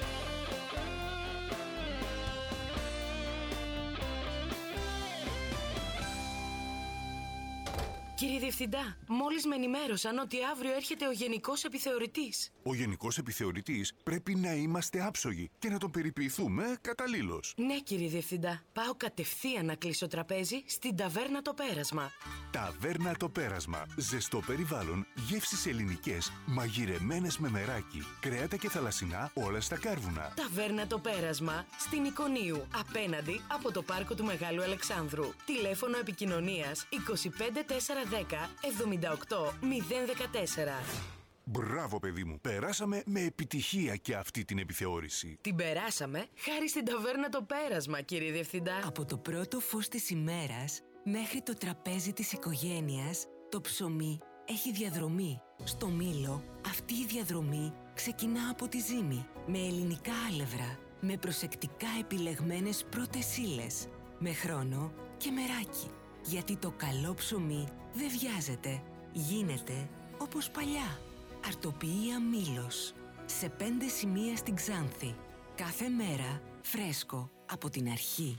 Κύριε Διευθυντά, μόλις με ενημέρωσαν ότι αύριο έρχεται ο Γενικός Επιθεωρητής. Ο Γενικός Επιθεωρητής πρέπει να είμαστε άψογοι και να τον περιποιηθούμε καταλήλως. Ναι, κύριε Διευθυντά. Πάω κατευθείαν να κλείσω τραπέζι στην Ταβέρνα Το Πέρασμα. Ταβέρνα Το Πέρασμα. Ζεστό περιβάλλον, γεύσεις ελληνικές, μαγειρεμένες με μεράκι, κρέατα και θαλασσινά, όλα στα κάρβουνα. Ταβέρνα Το Πέρασμα, στην Εικονίου, απέναντι από το πάρκο του Μεγάλου Αλεξάνδρου. Τηλέφωνο επικοινωνίας είκοσι πέντε τετρακόσια δέκα εβδομήντα οκτώ μηδέν δεκατέσσερα. Μπράβο, παιδί μου. Περάσαμε με επιτυχία και αυτή την επιθεώρηση. Την περάσαμε χάρη στην Ταβέρνα Το Πέρασμα, κύριε Διευθυντά. Από το πρώτο φως της ημέρας μέχρι το τραπέζι της οικογένειας, το ψωμί έχει διαδρομή. Στο Μήλο, αυτή η διαδρομή ξεκινά από τη ζύμη, με ελληνικά άλευρα, με προσεκτικά επιλεγμένες πρώτες ύλες, με χρόνο και μεράκι. Γιατί το καλό ψωμί δεν βιάζεται, γίνεται όπως παλιά. Αρτοποιία Μήλος, σε πέντε σημεία στην Ξάνθη. Κάθε μέρα φρέσκο από την αρχή.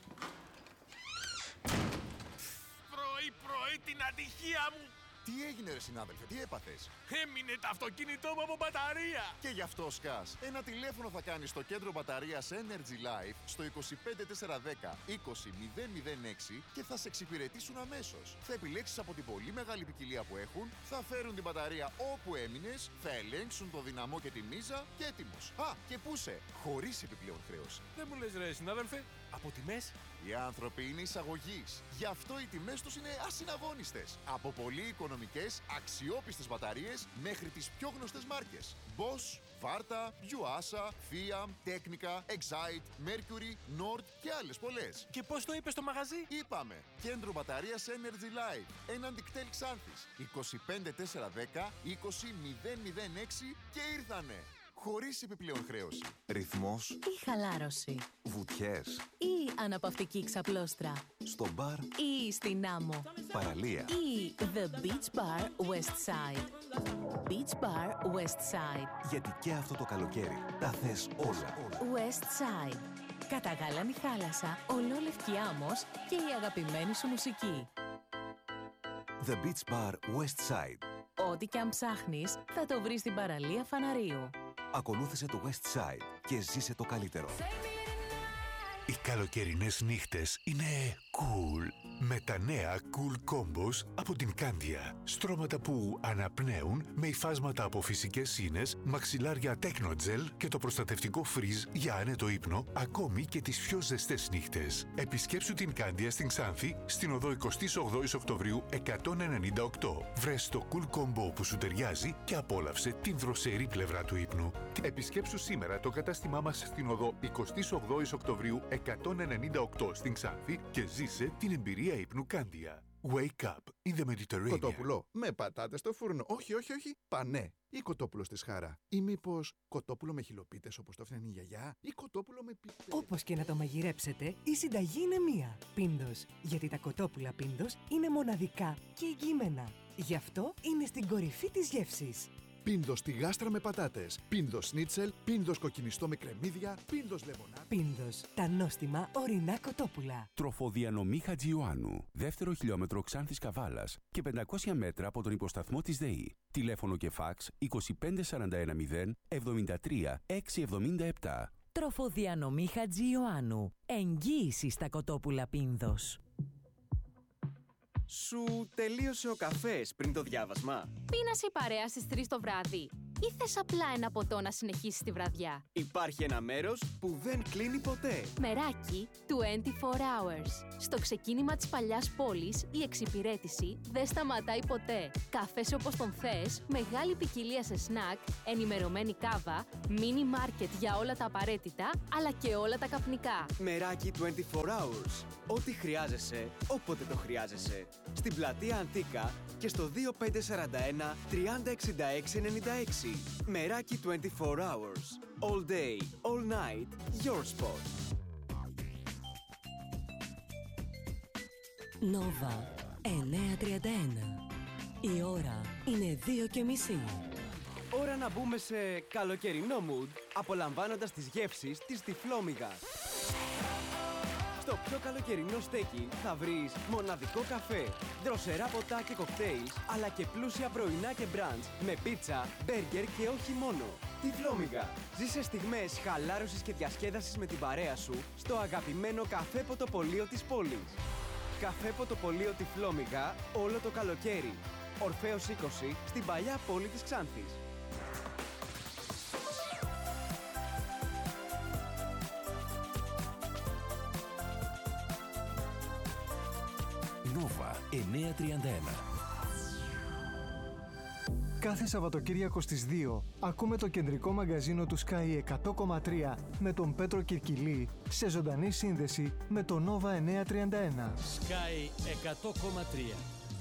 Πρωί-πρωί την ατυχία μου! Τι έγινε ρε συνάδελφε, τι έπαθες? Έμεινε το αυτοκίνητό μου από μπαταρία! Και γι' αυτό σκάς. Ένα τηλέφωνο θα κάνεις στο κέντρο μπαταρίας Energy Life στο είκοσι πέντε τετρακόσια δέκα είκοσι μηδέν μηδέν έξι και θα σε εξυπηρετήσουν αμέσως. Θα επιλέξεις από την πολύ μεγάλη ποικιλία που έχουν, θα φέρουν την μπαταρία όπου έμεινες, θα ελέγξουν το δυναμό και τη μίζα και έτοιμος. Α, και πού σε, χωρίς επιπλέον χρέωση. Δεν μου λες ρε συνάδελφε, από τιμές? Οι άνθρωποι είναι εισαγωγής. Γι' αυτό οι τιμές τους είναι ασυναγώνιστες. Από πολύ οικονομικές, αξιόπιστες μπαταρίες μέχρι τις πιο γνωστές μάρκες. Bosch, Varta, Yuasa, Fiat, Technica, Excite, Mercury, Nord και άλλες πολλές. Και πώς το είπες στο μαγαζί? Είπαμε. Κέντρο μπαταρίας Energy Life. Έναντι κτέλ Ξάνθης. είκοσι πέντε τετρακόσια δέκα είκοσι μηδέν μηδέν έξι και ήρθανε. Χωρίς επιπλέον χρέωση. Ρυθμός ή χαλάρωση. Βουτιές Ή αναπαυτική ξαπλώστρα. Στο μπαρ Ή στην άμμο. Παραλία. Ή The Beach Bar West Side. Beach Bar West Side. Γιατί και αυτό το καλοκαίρι τα θες όλα. West Side. Καταγάλανη θάλασσα, ολόλευκη άμμος και η αγαπημένη σου μουσική. The Beach Bar West Side. Ό,τι και αν ψάχνεις, θα το βρεις στην παραλία Φαναρίου. Ακολούθησε το West Side και ζήσε το καλύτερο. Οι καλοκαιρινές νύχτες είναι cool. Με τα νέα Cool Combos από την Candia. Στρώματα που αναπνέουν με υφάσματα από φυσικές σύνες, μαξιλάρια Technogel και το προστατευτικό Freeze για άνετο ύπνο, ακόμη και τις πιο ζεστές νύχτες. Επισκέψου την Candia στην Ξάνθη, στην οδό εικοστή όγδοη Οκτωβρίου εκατόν ενενήντα οκτώ. Βρες το Cool Combo που σου ταιριάζει και απόλαυσε την δροσερή πλευρά του ύπνου. Επισκέψου σήμερα το κατάστημά μας στην οδό εικοστή όγδοη Οκτωβρίου εκατόν ενενήντα οκτώ στην Ξάνθη και ζήσε την εμπειρία ύπνου Candia. Wake up in the Mediterranean. Κοτόπουλο με πατάτες στο φούρνο. Όχι, όχι, όχι. Πανέ. Ή κοτόπουλο στη σχάρα. Ή μήπως κοτόπουλο με χιλοπίτες όπως το έφτιανε η γιαγιά. Ή κοτόπουλο με πιπέ. Όπως και να το μαγειρέψετε, η συνταγή είναι μία. Πίντος. Γιατί τα κοτόπουλα Πίντος είναι μοναδικά και εγγυημένα. Γι' αυτό είναι στην κορυφή της γεύσης. Πίνδος στη γάστρα με πατάτες, πίνδος σνίτσελ, πίνδος κοκκινιστό με κρεμμύδια, πίνδος λεμονάδα. Πίνδος, τα νόστιμα ορεινά κοτόπουλα. Τροφοδιανομή Χατζιωάννου, δεύτερο χιλιόμετρο Ξάνθης Καβάλας και πεντακόσια μέτρα από τον υποσταθμό της ΔΕΗ. Τηλέφωνο και φάξ είκοσι πέντε σαράντα ένα μηδέν εβδομήντα τρία εξακόσια εβδομήντα επτά. Τροφοδιανομή Χατζιωάννου. Εγγύηση στα κοτόπουλα Πίνδος. Σου τελείωσε ο καφές πριν το διάβασμα? Πίνασε η παρέα στις τρεις το βράδυ ή θες απλά ένα ποτό να συνεχίσεις τη βραδιά? Υπάρχει ένα μέρος που δεν κλείνει ποτέ. Μεράκι είκοσι τέσσερις hours. Στο ξεκίνημα της παλιάς πόλης η εξυπηρέτηση δεν σταματάει ποτέ. Καφές όπως τον θες, μεγάλη ποικιλία σε σνακ, ενημερωμένη κάβα, μίνι μάρκετ για όλα τα απαραίτητα, αλλά και όλα τα καπνικά. Μεράκι είκοσι τέσσερις hours. Ό,τι χρειάζεσαι, όποτε το χρειάζεσαι. Στην πλατεία Αντίκα και στο δύο πέντε τέσσερα ένα τριάντα εξήντα έξι ενενήντα έξι. Μεράκι είκοσι τέσσερις hours. All day, all night, your spot. Νόβα εννιακόσια τριάντα ένα. Η ώρα είναι δύο και μισή. Ώρα να μπούμε σε καλοκαιρινό mood, απολαμβάνοντας τις γεύσεις της Τυφλόμυγας. Στο πιο καλοκαιρινό στέκι θα βρεις μοναδικό καφέ, δροσερά ποτά και κοκτέιλ, αλλά και πλούσια πρωινά και μπραντς με πίτσα, μπέργκερ και όχι μόνο. Τυφλόμυγα. Ζήσε στιγμές χαλάρωσης και διασκέδασης με την παρέα σου στο αγαπημένο καφέ ποτοπωλείο της πόλης. Καφέ ποτοπωλείο Τυφλόμυγα όλο το καλοκαίρι. Ορφέως είκοσι στην παλιά πόλη της Ξάνθης. Νόβα εννιακόσια τριάντα ένα. Κάθε Σαββατοκύριακο στις δύο ακούμε το κεντρικό μαγκαζίνο του Sky εκατό κόμμα τρία με τον Πέτρο Κυρκυλή σε ζωντανή σύνδεση με το Νόβα εννιακόσια τριάντα ένα. Sky εκατό κόμμα τρία.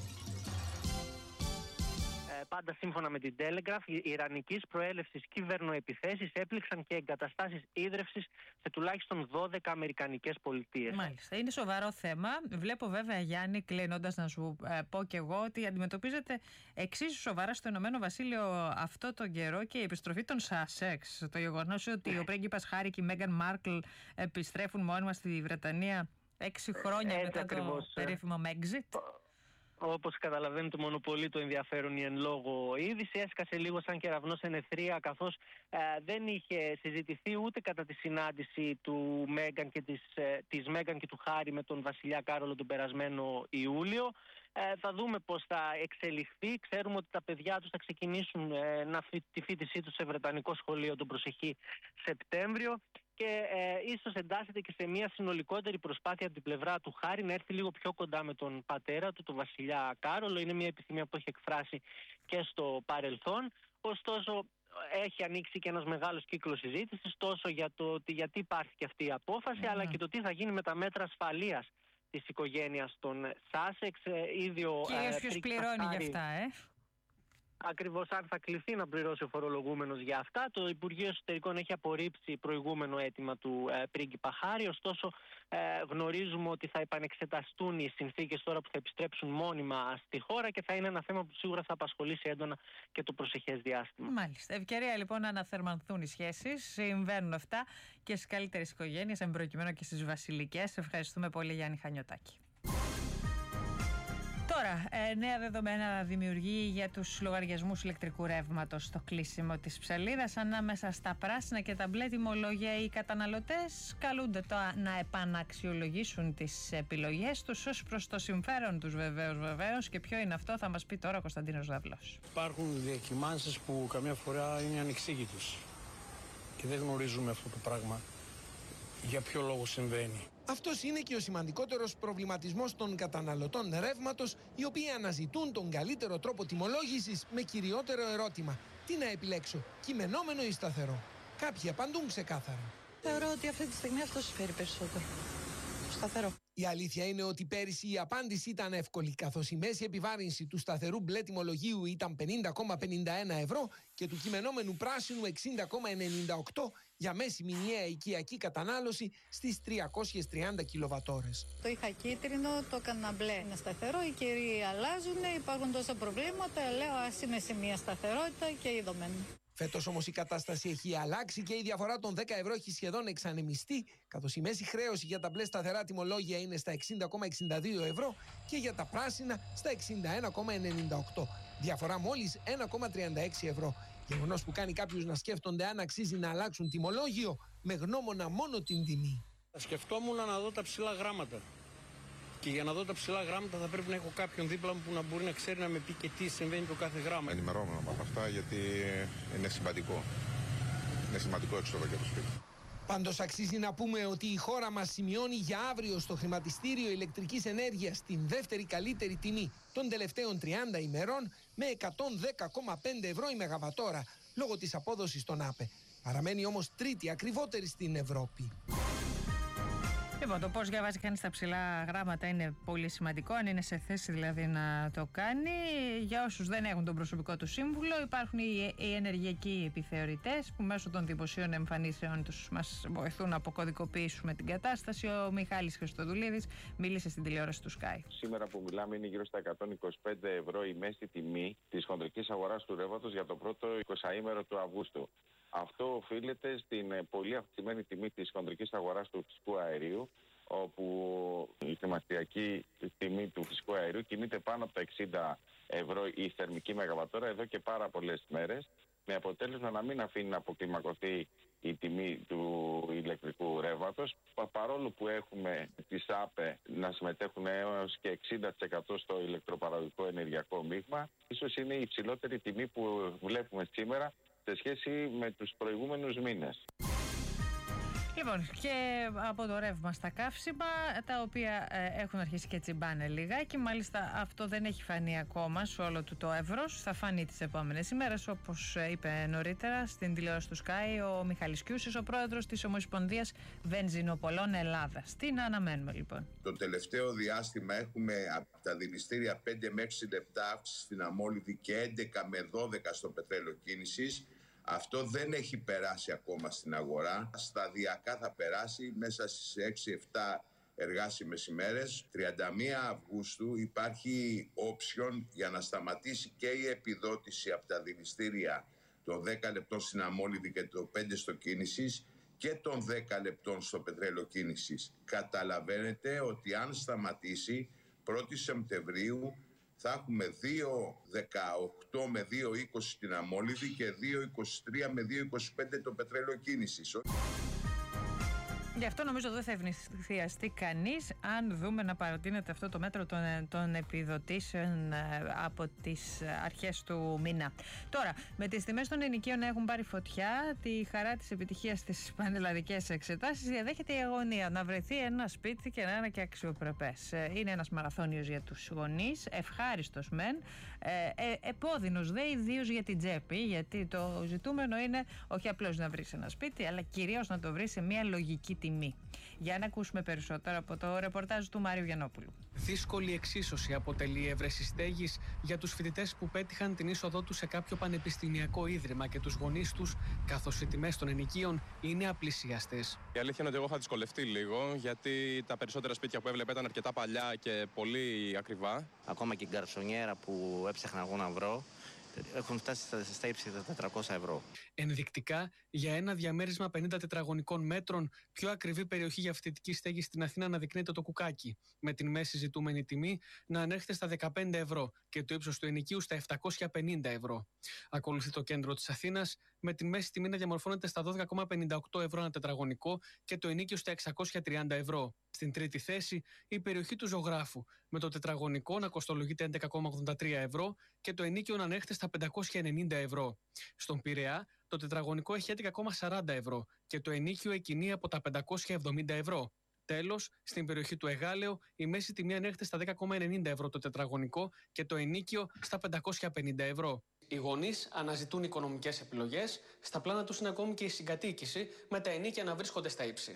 Πάντα σύμφωνα με την Telegraph, οι ιρανικής προέλευσης κυβερνοεπιθέσεις έπληξαν και εγκαταστάσεις ίδρευσης σε τουλάχιστον δώδεκα αμερικανικές πολιτείες. Μάλιστα. Είναι σοβαρό θέμα. Βλέπω βέβαια, Γιάννη, κλείνοντας να σου ε, πω κι εγώ ότι αντιμετωπίζεται εξίσου σοβαρά στο Ηνωμένο Βασίλειο αυτό τον καιρό και η επιστροφή των Σάσεξ. Το γεγονός ότι ο πρίγκιπας Χάρη και η Μέγαν Μάρκλ επιστρέφουν μόνιμα στη Βρετανία έξι χρόνια Έτσι μετά ακριβώς. το περίφημο Megxit. Όπως καταλαβαίνετε, μονοπολεί το ενδιαφέρον η εν λόγω είδηση. Έσκασε λίγο σαν κεραυνός εν αιθρία, καθώς ε, δεν είχε συζητηθεί ούτε κατά τη συνάντηση του Μέγαν και της, ε, της Μέγαν και του Χάρη με τον βασιλιά Κάρολο τον περασμένο Ιούλιο. Ε, θα δούμε πώς θα εξελιχθεί. Ξέρουμε ότι τα παιδιά τους θα ξεκινήσουν ε, να φι, τη φοιτησή τους σε βρετανικό σχολείο τον προσεχή Σεπτέμβριο. Και ε, ίσως εντάσσεται και σε μια συνολικότερη προσπάθεια από την πλευρά του Χάρη να έρθει λίγο πιο κοντά με τον πατέρα του, τον βασιλιά Κάρολο. Είναι μια επιθυμία που έχει εκφράσει και στο παρελθόν. Ωστόσο, έχει ανοίξει και ένας μεγάλος κύκλος συζήτησης τόσο για το ότι γιατί υπάρχει και αυτή η απόφαση, mm. αλλά και το τι θα γίνει με τα μέτρα ασφαλείας της οικογένειας των Σάσεξ. Ίδιο, και ποιος πληρώνει γι' αυτά, ε? Ακριβώς, αν θα κληθεί να πληρώσει ο φορολογούμενος για αυτά. Το Υπουργείο Εσωτερικών έχει απορρίψει προηγούμενο αίτημα του ε, πρίγκιπα Χάρη. Ωστόσο, ε, γνωρίζουμε ότι θα επανεξεταστούν οι συνθήκες τώρα που θα επιστρέψουν μόνιμα στη χώρα και θα είναι ένα θέμα που σίγουρα θα απασχολήσει έντονα και το προσεχές διάστημα. Μάλιστα. Ευκαιρία λοιπόν να αναθερμανθούν οι σχέσεις. Συμβαίνουν αυτά και στις καλύτερες οικογένειες, εν προκειμένου και στις βασιλικές. Ευχαριστούμε πολύ, Γιάννη Χανιωτάκη. Τώρα, ε, νέα δεδομένα δημιουργεί για τους λογαριασμούς ηλεκτρικού ρεύματος στο κλείσιμο της ψαλίδας. Ανάμεσα στα πράσινα και τα μπλε τιμολόγια, οι καταναλωτές καλούνται τώρα να επαναξιολογήσουν τις επιλογές τους ως προς το συμφέρον τους, βεβαίως, βεβαίως. Και ποιο είναι αυτό θα μας πει τώρα ο Κωνσταντίνος Δαυλός. Υπάρχουν διακυμάνσεις που καμιά φορά είναι ανεξήγητες και δεν γνωρίζουμε αυτό το πράγμα για ποιο λόγο συμβαίνει. Αυτός είναι και ο σημαντικότερος προβληματισμός των καταναλωτών ρεύματος, οι οποίοι αναζητούν τον καλύτερο τρόπο τιμολόγησης με κυριότερο ερώτημα: τι να επιλέξω, κειμενόμενο ή σταθερό? Κάποιοι απαντούν ξεκάθαρα. Θεωρώ ότι αυτή τη στιγμή αυτό συμφέρει περισσότερο. σταθερό. Η αλήθεια είναι ότι πέρυσι η απάντηση ήταν εύκολη, καθώς η μέση επιβάρυνση του σταθερού μπλε τιμολογίου ήταν πενήντα κόμμα πενήντα ένα ευρώ και του κειμενόμενου πράσινου εξήντα κόμμα ενενήντα οκτώ για μέση μηνιαία οικιακή κατανάλωση στις τριακόσιες τριάντα κιλοβατόρες. Το είχα κίτρινο, το έκανα μπλε. Είναι σταθερό, οι καιροί αλλάζουν, υπάρχουν τόσα προβλήματα. Λέω ας είμαι σε μια σταθερότητα και είδομεν. Φέτος όμως η κατάσταση έχει αλλάξει και η διαφορά των δέκα ευρώ έχει σχεδόν εξανεμιστεί, καθώς η μέση χρέωση για τα μπλε σταθερά τιμολόγια είναι στα εξήντα κόμμα εξήντα δύο ευρώ και για τα πράσινα στα εξήντα ένα κόμμα ενενήντα οκτώ. Διαφορά μόλις ένα κόμμα τριάντα έξι ευρώ. Γεγονός που κάνει κάποιους να σκέφτονται αν αξίζει να αλλάξουν τιμολόγιο με γνώμονα μόνο την τιμή. Θα σκεφτόμουν να δω τα ψηλά γράμματα. Και για να δω τα ψηλά γράμματα θα πρέπει να έχω κάποιον δίπλα μου που να μπορεί να ξέρει να με πει και τι συμβαίνει το κάθε γράμμα. Ενημερώνω από αυτά γιατί είναι σημαντικό. Είναι σημαντικό έξοδο για το σπίτι. Πάντως αξίζει να πούμε ότι η χώρα μας σημειώνει για αύριο στο χρηματιστήριο ηλεκτρικής ενέργειας την δεύτερη καλύτερη τιμή των τελευταίων τριάντα ημερών με εκατόν δέκα κόμμα πέντε ευρώ η μεγαβατόρα λόγω της απόδοσης των ΑΠΕ. Παραμένει όμως τρίτη ακριβότερη στην Ευρώπη. Λοιπόν, το πώς διαβάζει κανείς τα ψηλά γράμματα είναι πολύ σημαντικό, αν είναι σε θέση δηλαδή να το κάνει. Για όσους δεν έχουν τον προσωπικό του σύμβουλο, υπάρχουν οι, οι ενεργειακοί επιθεωρητές που μέσω των δημοσίων εμφανίσεων τους μας βοηθούν να αποκωδικοποιήσουμε την κατάσταση. Ο Μιχάλης Χριστοδουλίδης μίλησε στην τηλεόραση του Sky. Σήμερα που μιλάμε είναι γύρω στα εκατόν είκοσι πέντε ευρώ η μέση τιμή της χοντρικής αγοράς του ρεύματος για το πρώτο εικοσαήμερο του Αυγούστου. Αυτό οφείλεται στην πολύ αυξημένη τιμή της χοντρικής αγοράς του φυσικού αερίου, όπου η χρηματιστηριακή τιμή του φυσικού αερίου κινείται πάνω από τα εξήντα ευρώ η θερμική μεγαβατόρα εδώ και πάρα πολλές μέρες, με αποτέλεσμα να μην αφήνει να αποκλιμακωθεί η τιμή του ηλεκτρικού ρεύματος, παρόλο που έχουμε τις ΑΠΕ να συμμετέχουν έως και εξήντα τοις εκατό στο ηλεκτροπαραγωγικό ενεργειακό μείγμα. Ίσως είναι η υψηλότερη τιμή που βλέπουμε σήμερα σε σχέση με τους προηγούμενους μήνες. Λοιπόν, και από το ρεύμα στα καύσιμα, τα οποία ε, έχουν αρχίσει και τσιμπάνε λιγάκι. Μάλιστα αυτό δεν έχει φανεί ακόμα σε όλο του το εύρος. Θα φανεί τις επόμενες ημέρες, όπως είπε νωρίτερα στην τηλεόραση του Sky ο Μιχάλης Κιούσης, ο πρόεδρος της Ομοσπονδίας Βενζινοπολών Ελλάδας. Τι να αναμένουμε λοιπόν? Το τελευταίο διάστημα έχουμε από τα δηληστήρια πέντε με έξι λεπτά αύξηση στην αμόλυδη και έντεκα με δώδεκα στο πετρέλαιο κίνησης. Αυτό δεν έχει περάσει ακόμα στην αγορά. Σταδιακά θα περάσει μέσα στις έξι επτά εργάσιμες ημέρες. τριάντα μία Αυγούστου υπάρχει όψιον για να σταματήσει και η επιδότηση από τα δηληστήρια των δέκα λεπτών στην αμόλυδη και των πέντε στο κίνησης και των δέκα λεπτών στο πετρέλαιο κίνησης. Καταλαβαίνετε ότι αν σταματήσει πρώτη Σεπτεμβρίου θα έχουμε δύο δεκαοκτώ με δύο είκοσι την αμόλυδη και δύο είκοσι τρία με δύο είκοσι πέντε το πετρέλαιο κίνησης. Γι' αυτό νομίζω δεν θα ευνηδιαστεί κανείς αν δούμε να παρατείνεται αυτό το μέτρο των, των επιδοτήσεων από τις αρχές του μήνα. Τώρα, με τις τιμές των ενοικίων να έχουν πάρει φωτιά, τη χαρά της επιτυχίας στις πανελλαδικές εξετάσεις διαδέχεται η αγωνία να βρεθεί ένα σπίτι και να είναι και αξιοπρεπές. Είναι ένας μαραθώνιος για τους γονείς, ευχάριστος μεν, ε, ε, επώδυνος δε ιδίως για την τσέπη, γιατί το ζητούμενο είναι όχι απλώς να βρεις ένα σπίτι, αλλά κυρίως να το βρεις σε μια λογική τιμή. Για να ακούσουμε περισσότερα από το ρεπορτάζ του Μάριου Γιαννόπουλου. Δύσκολη εξίσωση αποτελεί η έβρεση στέγης για τους φοιτητές που πέτυχαν την είσοδό τους σε κάποιο πανεπιστημιακό ίδρυμα και τους γονείς τους, καθώς οι τιμές των ενοικίων είναι απλησιαστές. Η αλήθεια είναι ότι εγώ είχα δυσκολευτεί λίγο, γιατί τα περισσότερα σπίτια που έβλεπα ήταν αρκετά παλιά και πολύ ακριβά. Ακόμα και η γκαρσονιέρα που έψαχνα εγώ να βρω, έχουν φτάσει στα ύψη τα τετρακόσια ευρώ. Ενδεικτικά, για ένα διαμέρισμα πενήντα τετραγωνικών μέτρων, πιο ακριβή περιοχή για φοιτητική στέγη στην Αθήνα αναδεικνύεται το Κουκάκι, με την μέση ζητούμενη τιμή να ανέρχεται στα δεκαπέντε ευρώ και το ύψος του ενοικίου στα επτακόσια πενήντα ευρώ. Ακολουθεί το κέντρο της Αθήνας, με την μέση τιμή να διαμορφώνεται στα δώδεκα κόμμα πενήντα οκτώ ευρώ ένα τετραγωνικό και το ενοίκιο στα εξακόσια τριάντα ευρώ. Στην τρίτη θέση, η περιοχή του Ζωγράφου, με το τετραγωνικό να κοστολογείται έντεκα κόμμα ογδόντα τρία ευρώ και το ενοίκιο να ανέρχεται στα πεντακόσια ενενήντα ευρώ. Στον Πειραιά, το τετραγωνικό έχει έντεκα κόμμα σαράντα ευρώ και το ενοίκιο εκκινεί από τα πεντακόσια εβδομήντα ευρώ. Τέλος, στην περιοχή του Εγάλεο, η μέση τιμή ανέρχεται στα δέκα κόμμα ενενήντα ευρώ το τετραγωνικό και το ενοίκιο στα πεντακόσια πενήντα ευρώ. Οι γονείς αναζητούν οικονομικές επιλογές, στα πλάνα τους είναι ακόμη και η συγκατοίκηση, με τα ενοίκια να βρίσκονται στα ύψη.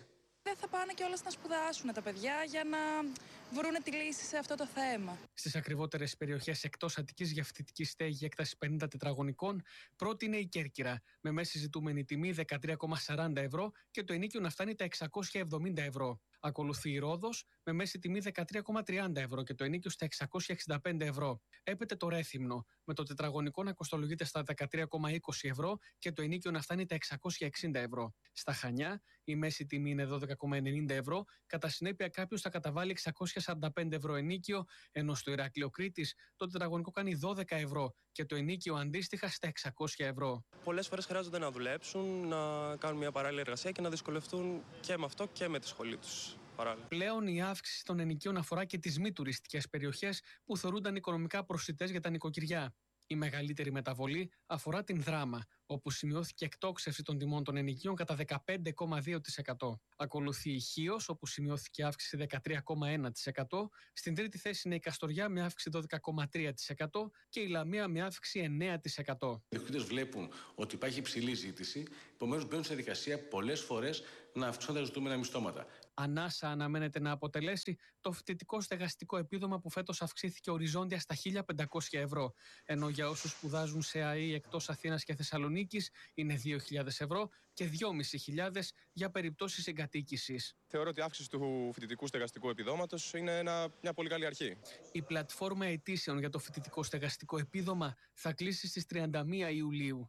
Δεν θα πάνε κιόλας να σπουδάσουν τα παιδιά για να βρουν τη λύση σε αυτό το θέμα. Στις ακριβότερες περιοχές εκτός Αττικής για φοιτητική στέγη έκταση πενήντα τετραγωνικών, πρώτη είναι η Κέρκυρα, με μέση ζητούμενη τιμή δεκατρία κόμμα σαράντα ευρώ και το ενοίκιο να φτάνει τα εξακόσια εβδομήντα ευρώ. Ακολουθεί η Ρόδος με μέση τιμή δεκατρία κόμμα τριάντα ευρώ και το ενοίκιο στα εξακόσια εξήντα πέντε ευρώ. Έπεται το Ρέθυμνο, με το τετραγωνικό να κοστολογείται στα δεκατρία κόμμα είκοσι ευρώ και το ενοίκιο να φτάνει τα εξακόσια εξήντα ευρώ. Στα Χανιά η μέση τιμή είναι δώδεκα κόμμα ενενήντα ευρώ, κατά συνέπεια κάποιος θα καταβάλει εξακόσια σαράντα πέντε ευρώ ενοίκιο, ενώ στο Ηράκλειο Κρήτης το τετραγωνικό κάνει δώδεκα ευρώ και το ενοίκιο αντίστοιχα στα εξακόσια ευρώ. Πολλές φορές χρειάζονται να δουλέψουν, να κάνουν μια παράλληλη εργασία και να δυσκολευτούν και με αυτό και με τη σχολή τους. Παράλληλα. Πλέον η αύξηση των ενοικίων αφορά και τις μη τουριστικές περιοχές που θεωρούνταν οικονομικά προσιτές για τα νοικοκυριά. Η μεγαλύτερη μεταβολή αφορά την Δράμα, όπου σημειώθηκε εκτόξευση των τιμών των ενοικίων κατά δεκαπέντε κόμμα δύο τοις εκατό. Ακολουθεί η Χίος, όπου σημειώθηκε αύξηση δεκατρία κόμμα ένα τοις εκατό. Στην τρίτη θέση είναι η Καστοριά με αύξηση δώδεκα κόμμα τρία τοις εκατό και η Λαμία με αύξηση εννέα τοις εκατό. Οι ιδιοκτήτες βλέπουν ότι υπάρχει υψηλή ζήτηση, επομένως μπαίνουν σε δικασία πολλές φορές να αυξούν τα ζητούμενα μισθώματα. Ανάσα αναμένεται να αποτελέσει το φοιτητικό στεγαστικό επίδομα που φέτος αυξήθηκε οριζόντια στα χίλια πεντακόσια ευρώ, ενώ για όσους σπουδάζουν σε ΑΕΗ εκτός Αθήνας και Θεσσαλονίκης είναι δύο χιλιάδες ευρώ και δυόμισι χιλιάδες για περιπτώσεις εγκατοίκησης. Θεωρώ ότι η αύξηση του φοιτητικού στεγαστικού επιδόματος είναι ένα, μια πολύ καλή αρχή. Η πλατφόρμα αιτήσεων για το φοιτητικό στεγαστικό επίδομα θα κλείσει στις τριάντα μία Ιουλίου.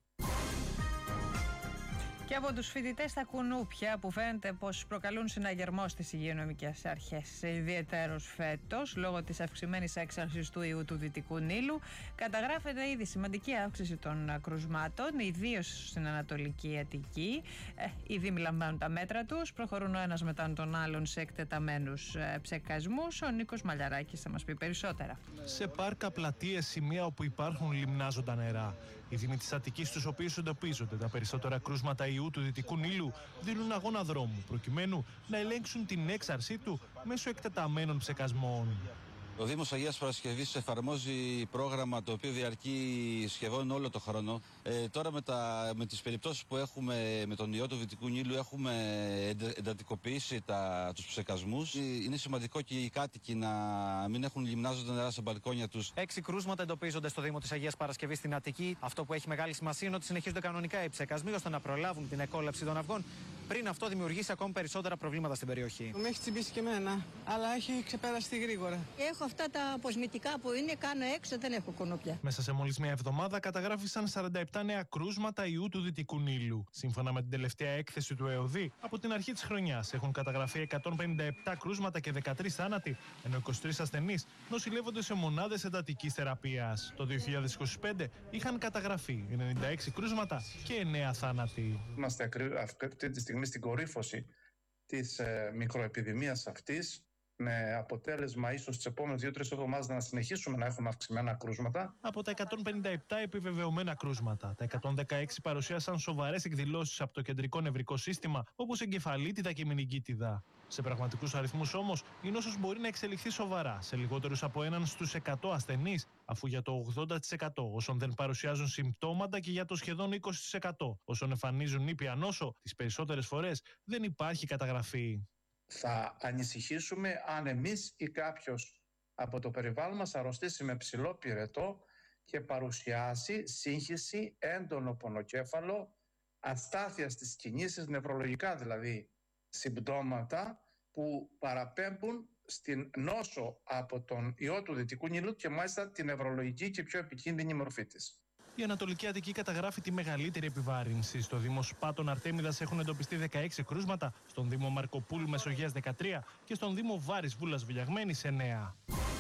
Και από τους φοιτητές στα κουνούπια που φαίνεται πως προκαλούν συναγερμό στις υγειονομικές αρχές, ιδιαιτέρως φέτος, λόγω της αυξημένης έξαρσης του ιού του Δυτικού Νείλου, καταγράφεται ήδη σημαντική αύξηση των κρουσμάτων, ιδίως στην Ανατολική Αττική. Ε, οι δήμοι λαμβάνουν τα μέτρα τους, προχωρούν ο ένας μετά τον άλλον σε εκτεταμένους ε, ψεκασμούς. Ο Νίκος Μαλιαράκης θα μας πει περισσότερα. Σε πάρκα, πλατείες, σημεία όπου υπάρχουν λιμνάζοντα νερά. Οι δήμοι της Αττικής, στους οποίους εντοπίζονται τα περισσότερα κρούσματα ιού του Δυτικού Νείλου, δίνουν αγώνα δρόμου προκειμένου να ελέγξουν την έξαρσή του μέσω εκτεταμένων ψεκασμών. Ο Δήμος Αγίας Παρασκευής εφαρμόζει πρόγραμμα το οποίο διαρκεί σχεδόν όλο το χρόνο. Ε, τώρα με, τα, με τις περιπτώσεις που έχουμε με τον ιό του Δυτικού Νείλου έχουμε εντατικοποιήσει τα, τους ψεκασμούς. Είναι σημαντικό και οι κάτοικοι να μην έχουν λιμνάζοντα νερά στα μπαλκόνια τους. Έξι κρούσματα εντοπίζονται στο Δήμο της Αγίας Παρασκευής στην Αττική. Αυτό που έχει μεγάλη σημασία είναι ότι συνεχίζονται κανονικά οι ψεκασμοί ώστε να προλάβουν την εκόλαψη των αυγών, πριν αυτό δημιουργήσει ακόμη περισσότερα προβλήματα στην περιοχή. Με έχει τσιμπήσει και εμένα, αλλά έχει ξεπεραστεί γρήγορα. Έχω αυτά τα αποσμητικά που είναι, κάνω έξω, δεν έχω κουνούπια. Μέσα σε μόλις μια εβδομάδα καταγράφησαν σαράντα επτά νέα κρούσματα ιού του Δυτικού Νείλου. Σύμφωνα με την τελευταία έκθεση του ΕΟΔΗ, από την αρχή της χρονιάς έχουν καταγραφεί εκατόν πενήντα επτά κρούσματα και δεκατρείς θάνατοι, ενώ είκοσι τρεις ασθενείς νοσηλεύονται σε μονάδες εντατικής θεραπείας. Το δύο χιλιάδες είκοσι πέντε είχαν καταγραφεί ενενήντα έξι κρούσματα και εννέα θάνατοι. Είμαστε αυτή τη στιγμή στην κορύφωση της ε, μικροεπιδημίας αυτής, με αποτέλεσμα ίσως τις επόμενες δύο τρεις εβδομάδες να συνεχίσουμε να έχουμε αυξημένα κρούσματα. Από τα εκατόν πενήντα επτά επιβεβαιωμένα κρούσματα, τα εκατόν δεκαέξι παρουσίασαν σοβαρές εκδηλώσεις από το κεντρικό νευρικό σύστημα, όπως εγκεφαλίτιδα και μηνυγκίτιδα. Σε πραγματικούς αριθμούς όμως, η νόσος μπορεί να εξελιχθεί σοβαρά σε λιγότερους από έναν στους εκατό ασθενείς, αφού για το ογδόντα τοις εκατό όσων δεν παρουσιάζουν συμπτώματα και για το σχεδόν είκοσι τοις εκατό όσων εμφανίζουν ήπια νόσο, τις περισσότερες φορές δεν υπάρχει καταγραφή. Θα ανησυχήσουμε αν εμείς ή κάποιος από το περιβάλλον μας αρρωστήσει με ψηλό πυρετό και παρουσιάσει σύγχυση, έντονο πονοκέφαλο, αστάθεια στις κινήσεις, νευρολογικά δηλαδή συμπτώματα που παραπέμπουν στην νόσο από τον ιό του Δυτικού Νείλου και μάλιστα την νευρολογική και πιο επικίνδυνη μορφή της. Η Ανατολική Αττική καταγράφει τη μεγαλύτερη επιβάρυνση. Στο Δήμο Σπάτων Αρτέμιδας έχουν εντοπιστεί δεκαέξι κρούσματα, στον Δήμο Μαρκοπούλου Μεσογείας δεκατρία και στον Δήμο Βάρης Βούλας Βιλιαγμένης εννέα.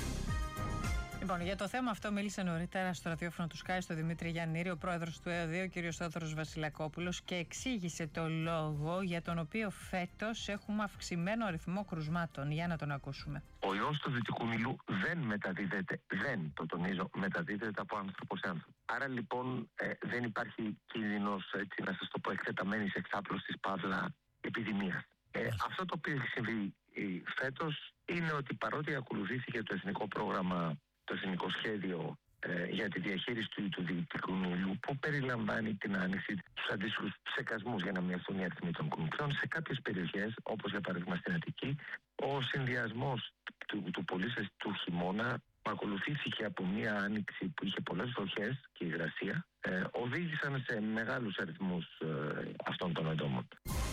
Λοιπόν, για το θέμα αυτό μίλησε νωρίτερα στο ραδιόφωνο του Sky, στο Δημήτρη Γιαννήρη, ο πρόεδρος του ΕΟΔΗ, ο κ. Θόδωρος Βασιλακόπουλος, και εξήγησε το λόγο για τον οποίο φέτος έχουμε αυξημένο αριθμό κρουσμάτων. Για να τον ακούσουμε. Ο ιός του Δυτικού Νείλου δεν μεταδίδεται, δεν το τονίζω, μεταδίδεται από άνθρωπο σε άνθρωπο. Άρα λοιπόν ε, δεν υπάρχει κίνδυνος, έτσι να σας το πω, εκτεταμένης εξάπλωσης παύλα επιδημίας. Ε, αυτό το οποίο έχει συμβεί ε, φέτος είναι ότι παρότι ακολουθήθηκε το εθνικό πρόγραμμα, το εθνικό σχέδιο ε, για τη διαχείριση του, του διοικητικού μήλου, που περιλαμβάνει την άνοιξη στους αντίστοιχους ψεκασμούς για να μειωθούν οι αριθμοί των κουνουπιών σε κάποιες περιοχές, όπως για παράδειγμα στην Αττική. Ο συνδυασμός του, του πολύ ζεστού χειμώνα, που ακολουθήθηκε από μια άνοιξη που είχε πολλές βροχές και υγρασία, ε, οδήγησαν σε μεγάλους αριθμούς ε, αυτών των ατόμων.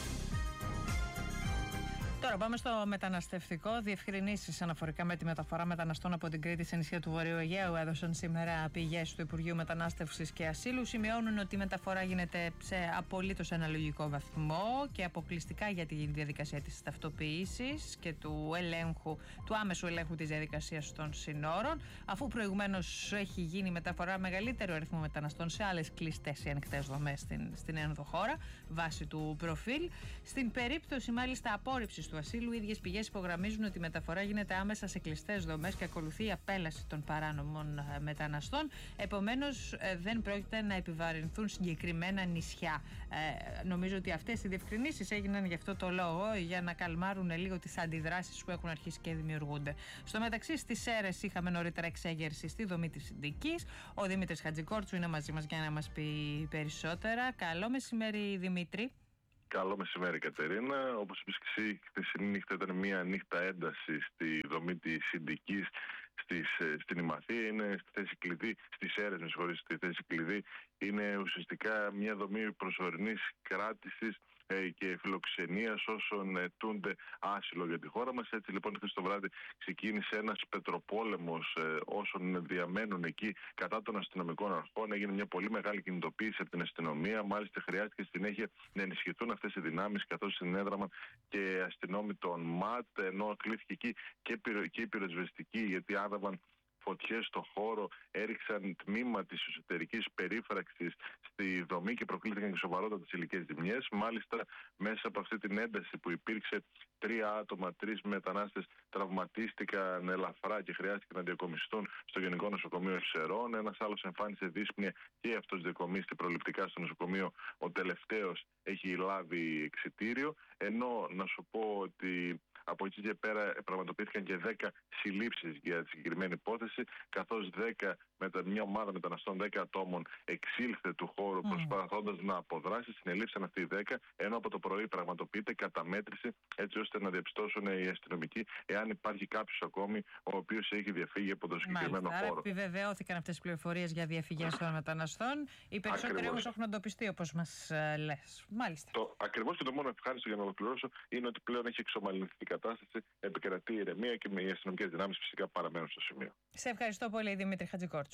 Τώρα πάμε στο μεταναστευτικό. Διευκρινήσεις αναφορικά με τη μεταφορά μεταναστών από την Κρήτη σε νησιά του Βορείου Αιγαίου έδωσαν σήμερα πηγές του Υπουργείου Μετανάστευσης και Ασύλου. Σημειώνουν ότι η μεταφορά γίνεται σε απολύτως αναλογικό βαθμό και αποκλειστικά για τη διαδικασία της ταυτοποίησης και του ελέγχου, του άμεσου ελέγχου της διαδικασίας των συνόρων, αφού προηγουμένως έχει γίνει μεταφορά μεγαλύτερου αριθμού μεταναστών σε άλλες κλειστές ή ανοιχτές δομές στην, στην ενδοχώρα βάσει του προφίλ. Στην περίπτωση μάλιστα απόρριψης του ασύλου, οι ίδιες πηγές υπογραμμίζουν ότι η μεταφορά γίνεται άμεσα σε κλειστές δομές και ακολουθεί η απέλαση των παράνομων μεταναστών. Επομένως, δεν πρόκειται να επιβαρυνθούν συγκεκριμένα νησιά. Ε, νομίζω ότι αυτές οι διευκρινήσεις έγιναν γι' αυτό το λόγο, για να καλμάρουν λίγο τις αντιδράσεις που έχουν αρχίσει και δημιουργούνται. Στο μεταξύ, στις Σέρρες είχαμε νωρίτερα εξέγερση στη δομή της Συντικής. Ο Δημήτρης Χατζικόρτσου είναι μαζί μας για να μας πει περισσότερα. Καλό μεσημέρι, Δημήτρη. Καλό μεσημέρι, Κατερίνα. Όπως είπες και εσύ, η χθεσινή νύχτα ήταν μια νύχτα ένταση στη δομή της Συντικής στην Ημαθία. Είναι στη θέση κλειδί, στις Σέρρες, με συγχωρείς, στη θέση κλειδί. Είναι ουσιαστικά μια δομή προσωρινής κράτησης και φιλοξενίας όσων αιτούνται άσυλο για τη χώρα μας. Έτσι λοιπόν, χθες το βράδυ ξεκίνησε ένας πετροπόλεμος όσων διαμένουν εκεί κατά των αστυνομικών αρχών. Έγινε μια πολύ μεγάλη κινητοποίηση από την αστυνομία. Μάλιστα, χρειάστηκε συνέχεια να ενισχυθούν αυτές οι δυνάμεις, καθώς συνέδραμαν και αστυνόμοι των ΜΑΤ, ενώ κλείθηκε εκεί και, πυρο, και η πυροσβεστική, γιατί άδαβαν φωτιές στο χώρο, έριξαν τμήμα της εσωτερικής περίφραξης στη δομή και προκλήθηκαν και σοβαρότατες υλικές ζημιές. Μάλιστα, μέσα από αυτή την ένταση που υπήρξε, τρία άτομα, τρεις μετανάστες τραυματίστηκαν ελαφρά και χρειάστηκε να διακομιστούν στο Γενικό Νοσοκομείο Ευσερών. Ένας άλλος εμφάνισε δύσπνοια και αυτός διακομίστη προληπτικά στο νοσοκομείο. Ο τελευταίος έχει λάβει εξιτήριο. Ενώ να σου πω ότι από εκεί και πέρα πραγματοποιήθηκαν και δέκα συλλήψεις για τη συγκεκριμένη υπόθεση, καθώς δέκα με μια ομάδα μεταναστών δέκα ατόμων εξήλθε του χώρου mm. προσπαθώντας να αποδράσει. Συνελήφθησαν αυτοί οι δέκα, ενώ από το πρωί πραγματοποιείται καταμέτρηση, έτσι ώστε να διαπιστώσουν οι αστυνομικοί εάν υπάρχει κάποιος ακόμη ο οποίος έχει διαφύγει από το συγκεκριμένο Μάλιστα, χώρο. Άρα επιβεβαιώθηκαν αυτές τις πληροφορίες για διαφυγές των μεταναστών. Οι περισσότεροι όμως έχουν εντοπιστεί, όπως μας uh, λες. Μάλιστα. Το, ακριβώς, και το μόνο ευχάριστο για να ολοκληρώσω είναι ότι πλέον έχει εξομαλυνθεί η κατάσταση, επικρατεί η ηρεμία και οι αστυνομικές δυνάμεις φυσικά παραμένουν στο σημείο. Σε ευχαριστώ πολύ, Δημήτρη Χατζικόρτσου.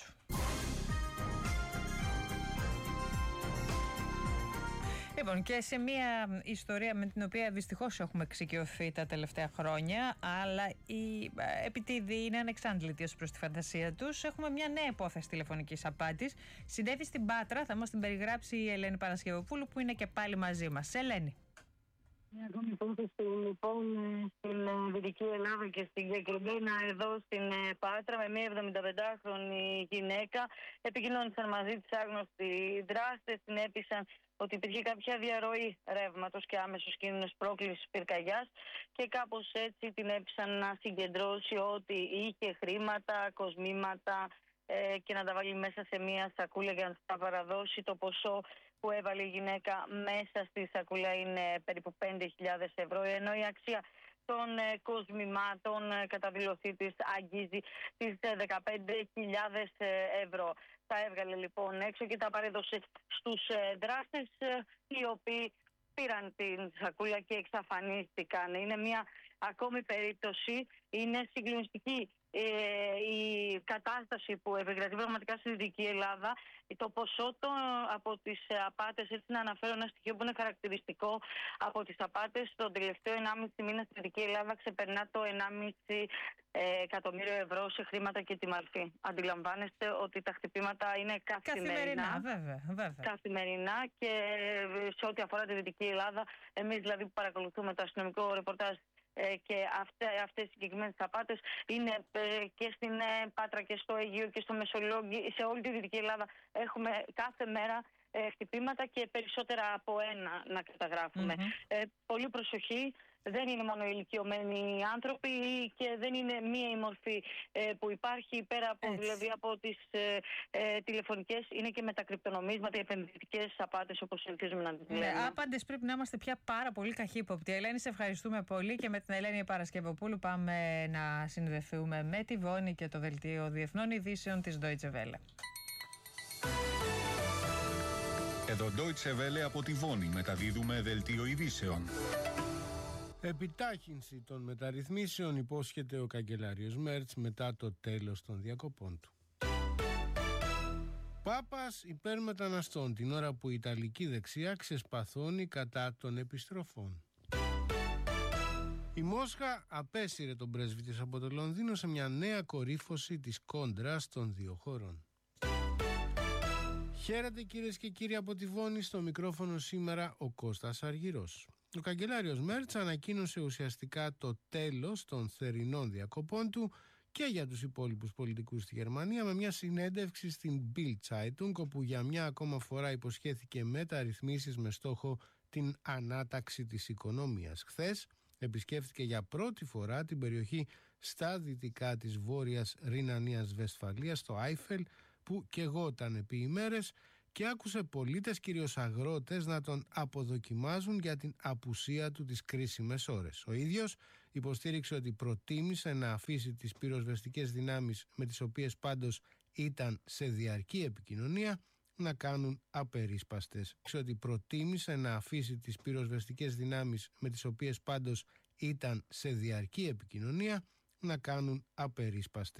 Λοιπόν, και σε μια ιστορία με την οποία δυστυχώς έχουμε εξοικειωθεί τα τελευταία χρόνια, αλλά οι επιτίδιοι είναι ανεξάντλητοι ως προς τη φαντασία τους, έχουμε μια νέα υπόθεση τηλεφωνικής απάτης. Συνέβη στην Πάτρα, θα μας την περιγράψει η Ελένη Παρασκευοπούλου, που είναι και πάλι μαζί μας. Ελένη. Μια ακόμη υπόθεση λοιπόν στην Δυτική Ελλάδα και συγκεκριμένα εδώ στην Πάτρα, με μια εβδομηνταπεντάχρονη γυναίκα. Επικοινώνησαν μαζί της άγνωστοι δράστες, την έπεισαν ότι υπήρχε κάποια διαρροή ρεύματος και άμεσος κίνδυνος πρόκλησης πυρκαγιάς και κάπως έτσι την έπεισαν να συγκεντρώσει ότι είχε χρήματα, κοσμήματα ε, και να τα βάλει μέσα σε μια σακούλα για να τα παραδώσει. Το ποσό που έβαλε η γυναίκα μέσα στη σακούλα είναι περίπου πέντε χιλιάδες ευρώ, ενώ η αξία των ε, κοσμημάτων ε, κατά δηλωσή της αγγίζει τις ε, δεκαπέντε χιλιάδες ευρώ. Τα έβγαλε λοιπόν έξω και τα παρέδωσε στους ε, δράστες, ε, οι οποίοι πήραν την σακούλα και εξαφανίστηκαν. Είναι μια ακόμη περίπτωση, είναι συγκλονιστική ε, η κατάσταση που επικρατεί πραγματικά στη Δυτική Ελλάδα. Το ποσό το, από τις απάτες, έτσι να αναφέρω ένα στοιχείο που είναι χαρακτηριστικό, από τις απάτες τον τελευταίο ενάμιση μήνα στη Δυτική Ελλάδα ξεπερνά το ενάμιση ε, εκατομμύριο ευρώ σε χρήματα και τιμαλφή. Αντιλαμβάνεστε ότι τα χτυπήματα είναι καθημερινά. Καθημερινά, βέβαια, βέβαια. Καθημερινά, και σε ό,τι αφορά τη Δυτική Ελλάδα, εμείς δηλαδή που παρακολουθούμε το αστυνομικό ρεπορτάζ και αυτές οι συγκεκριμένες απάτες είναι και στην Πάτρα και στο Αιγαίο και στο Μεσολόγγι, σε όλη τη Δυτική Ελλάδα έχουμε κάθε μέρα χτυπήματα και περισσότερα από ένα να καταγράφουμε. Mm-hmm. Ε, πολύ προσοχή, δεν είναι μόνο ηλικιωμένοι άνθρωποι και δεν είναι μία η μορφή ε, που υπάρχει πέρα από, δηλαδή, από τις ε, ε, τηλεφωνικές, είναι και με τα κρυπτονομίσματα, οι επενδυτικές απάτες όπως συνηθίζουμε να τις λέμε. Ναι, άπαντες πρέπει να είμαστε πια πάρα πολύ καχύποπτοι. Ελένη, σε ευχαριστούμε πολύ και με την Ελένη Παρασκευοπούλου πάμε να συνδεθούμε με τη Βόνη και το Δελτίο Διεθνών Ειδήσεων της Deutsche Welle. Εδώ Deutsche Welle από τη Βόνη μεταδίδουμε Δελτίο Ειδήσεων. Επιτάχυνση των μεταρρυθμίσεων υπόσχεται ο καγκελάριος Μέρτς μετά το τέλος των διακοπών του. Πάπας υπέρ μεταναστών την ώρα που η Ιταλική δεξιά ξεσπαθώνει κατά των επιστροφών. Η Μόσχα απέσυρε τον πρέσβη της από το Λονδίνο σε μια νέα κορύφωση της κόντρας των δύο χωρών. Χαίρετε κυρίες και κύριοι από τη Βόνη, στο μικρόφωνο σήμερα ο Κώστας Αργυρός. Ο καγκελάριος Μέρτς ανακοίνωσε ουσιαστικά το τέλος των θερινών διακοπών του και για τους υπόλοιπους πολιτικούς στη Γερμανία με μια συνέντευξη στην Bild Zeitung, όπου για μια ακόμα φορά υποσχέθηκε μεταρρυθμίσεις με στόχο την ανάταξη της οικονομίας. Χθες επισκέφθηκε για πρώτη φορά την περιοχή στα δυτικά της βόρειας Ρινανίας Βεσφαλίας, στο Άιφελ, που καιγόταν επί ημέρες, και άκουσε πολίτες, κυρίως αγρότες, να τον αποδοκιμάζουν για την απουσία του τις κρίσιμες ώρες. Ο ίδιος υποστήριξε ότι προτίμησε να αφήσει τις πυροσβεστικές δυνάμεις, με τις οποίες πάντως ήταν σε διαρκή επικοινωνία, να κάνουν απερίσπαστες. Ότι προτίμησε να αφήσει τις πυροσβεστικές δυνάμεις, με τις οποίες πάντως ήταν σε διαρκή επικοινωνία, να κάνουν απερίσπαστες.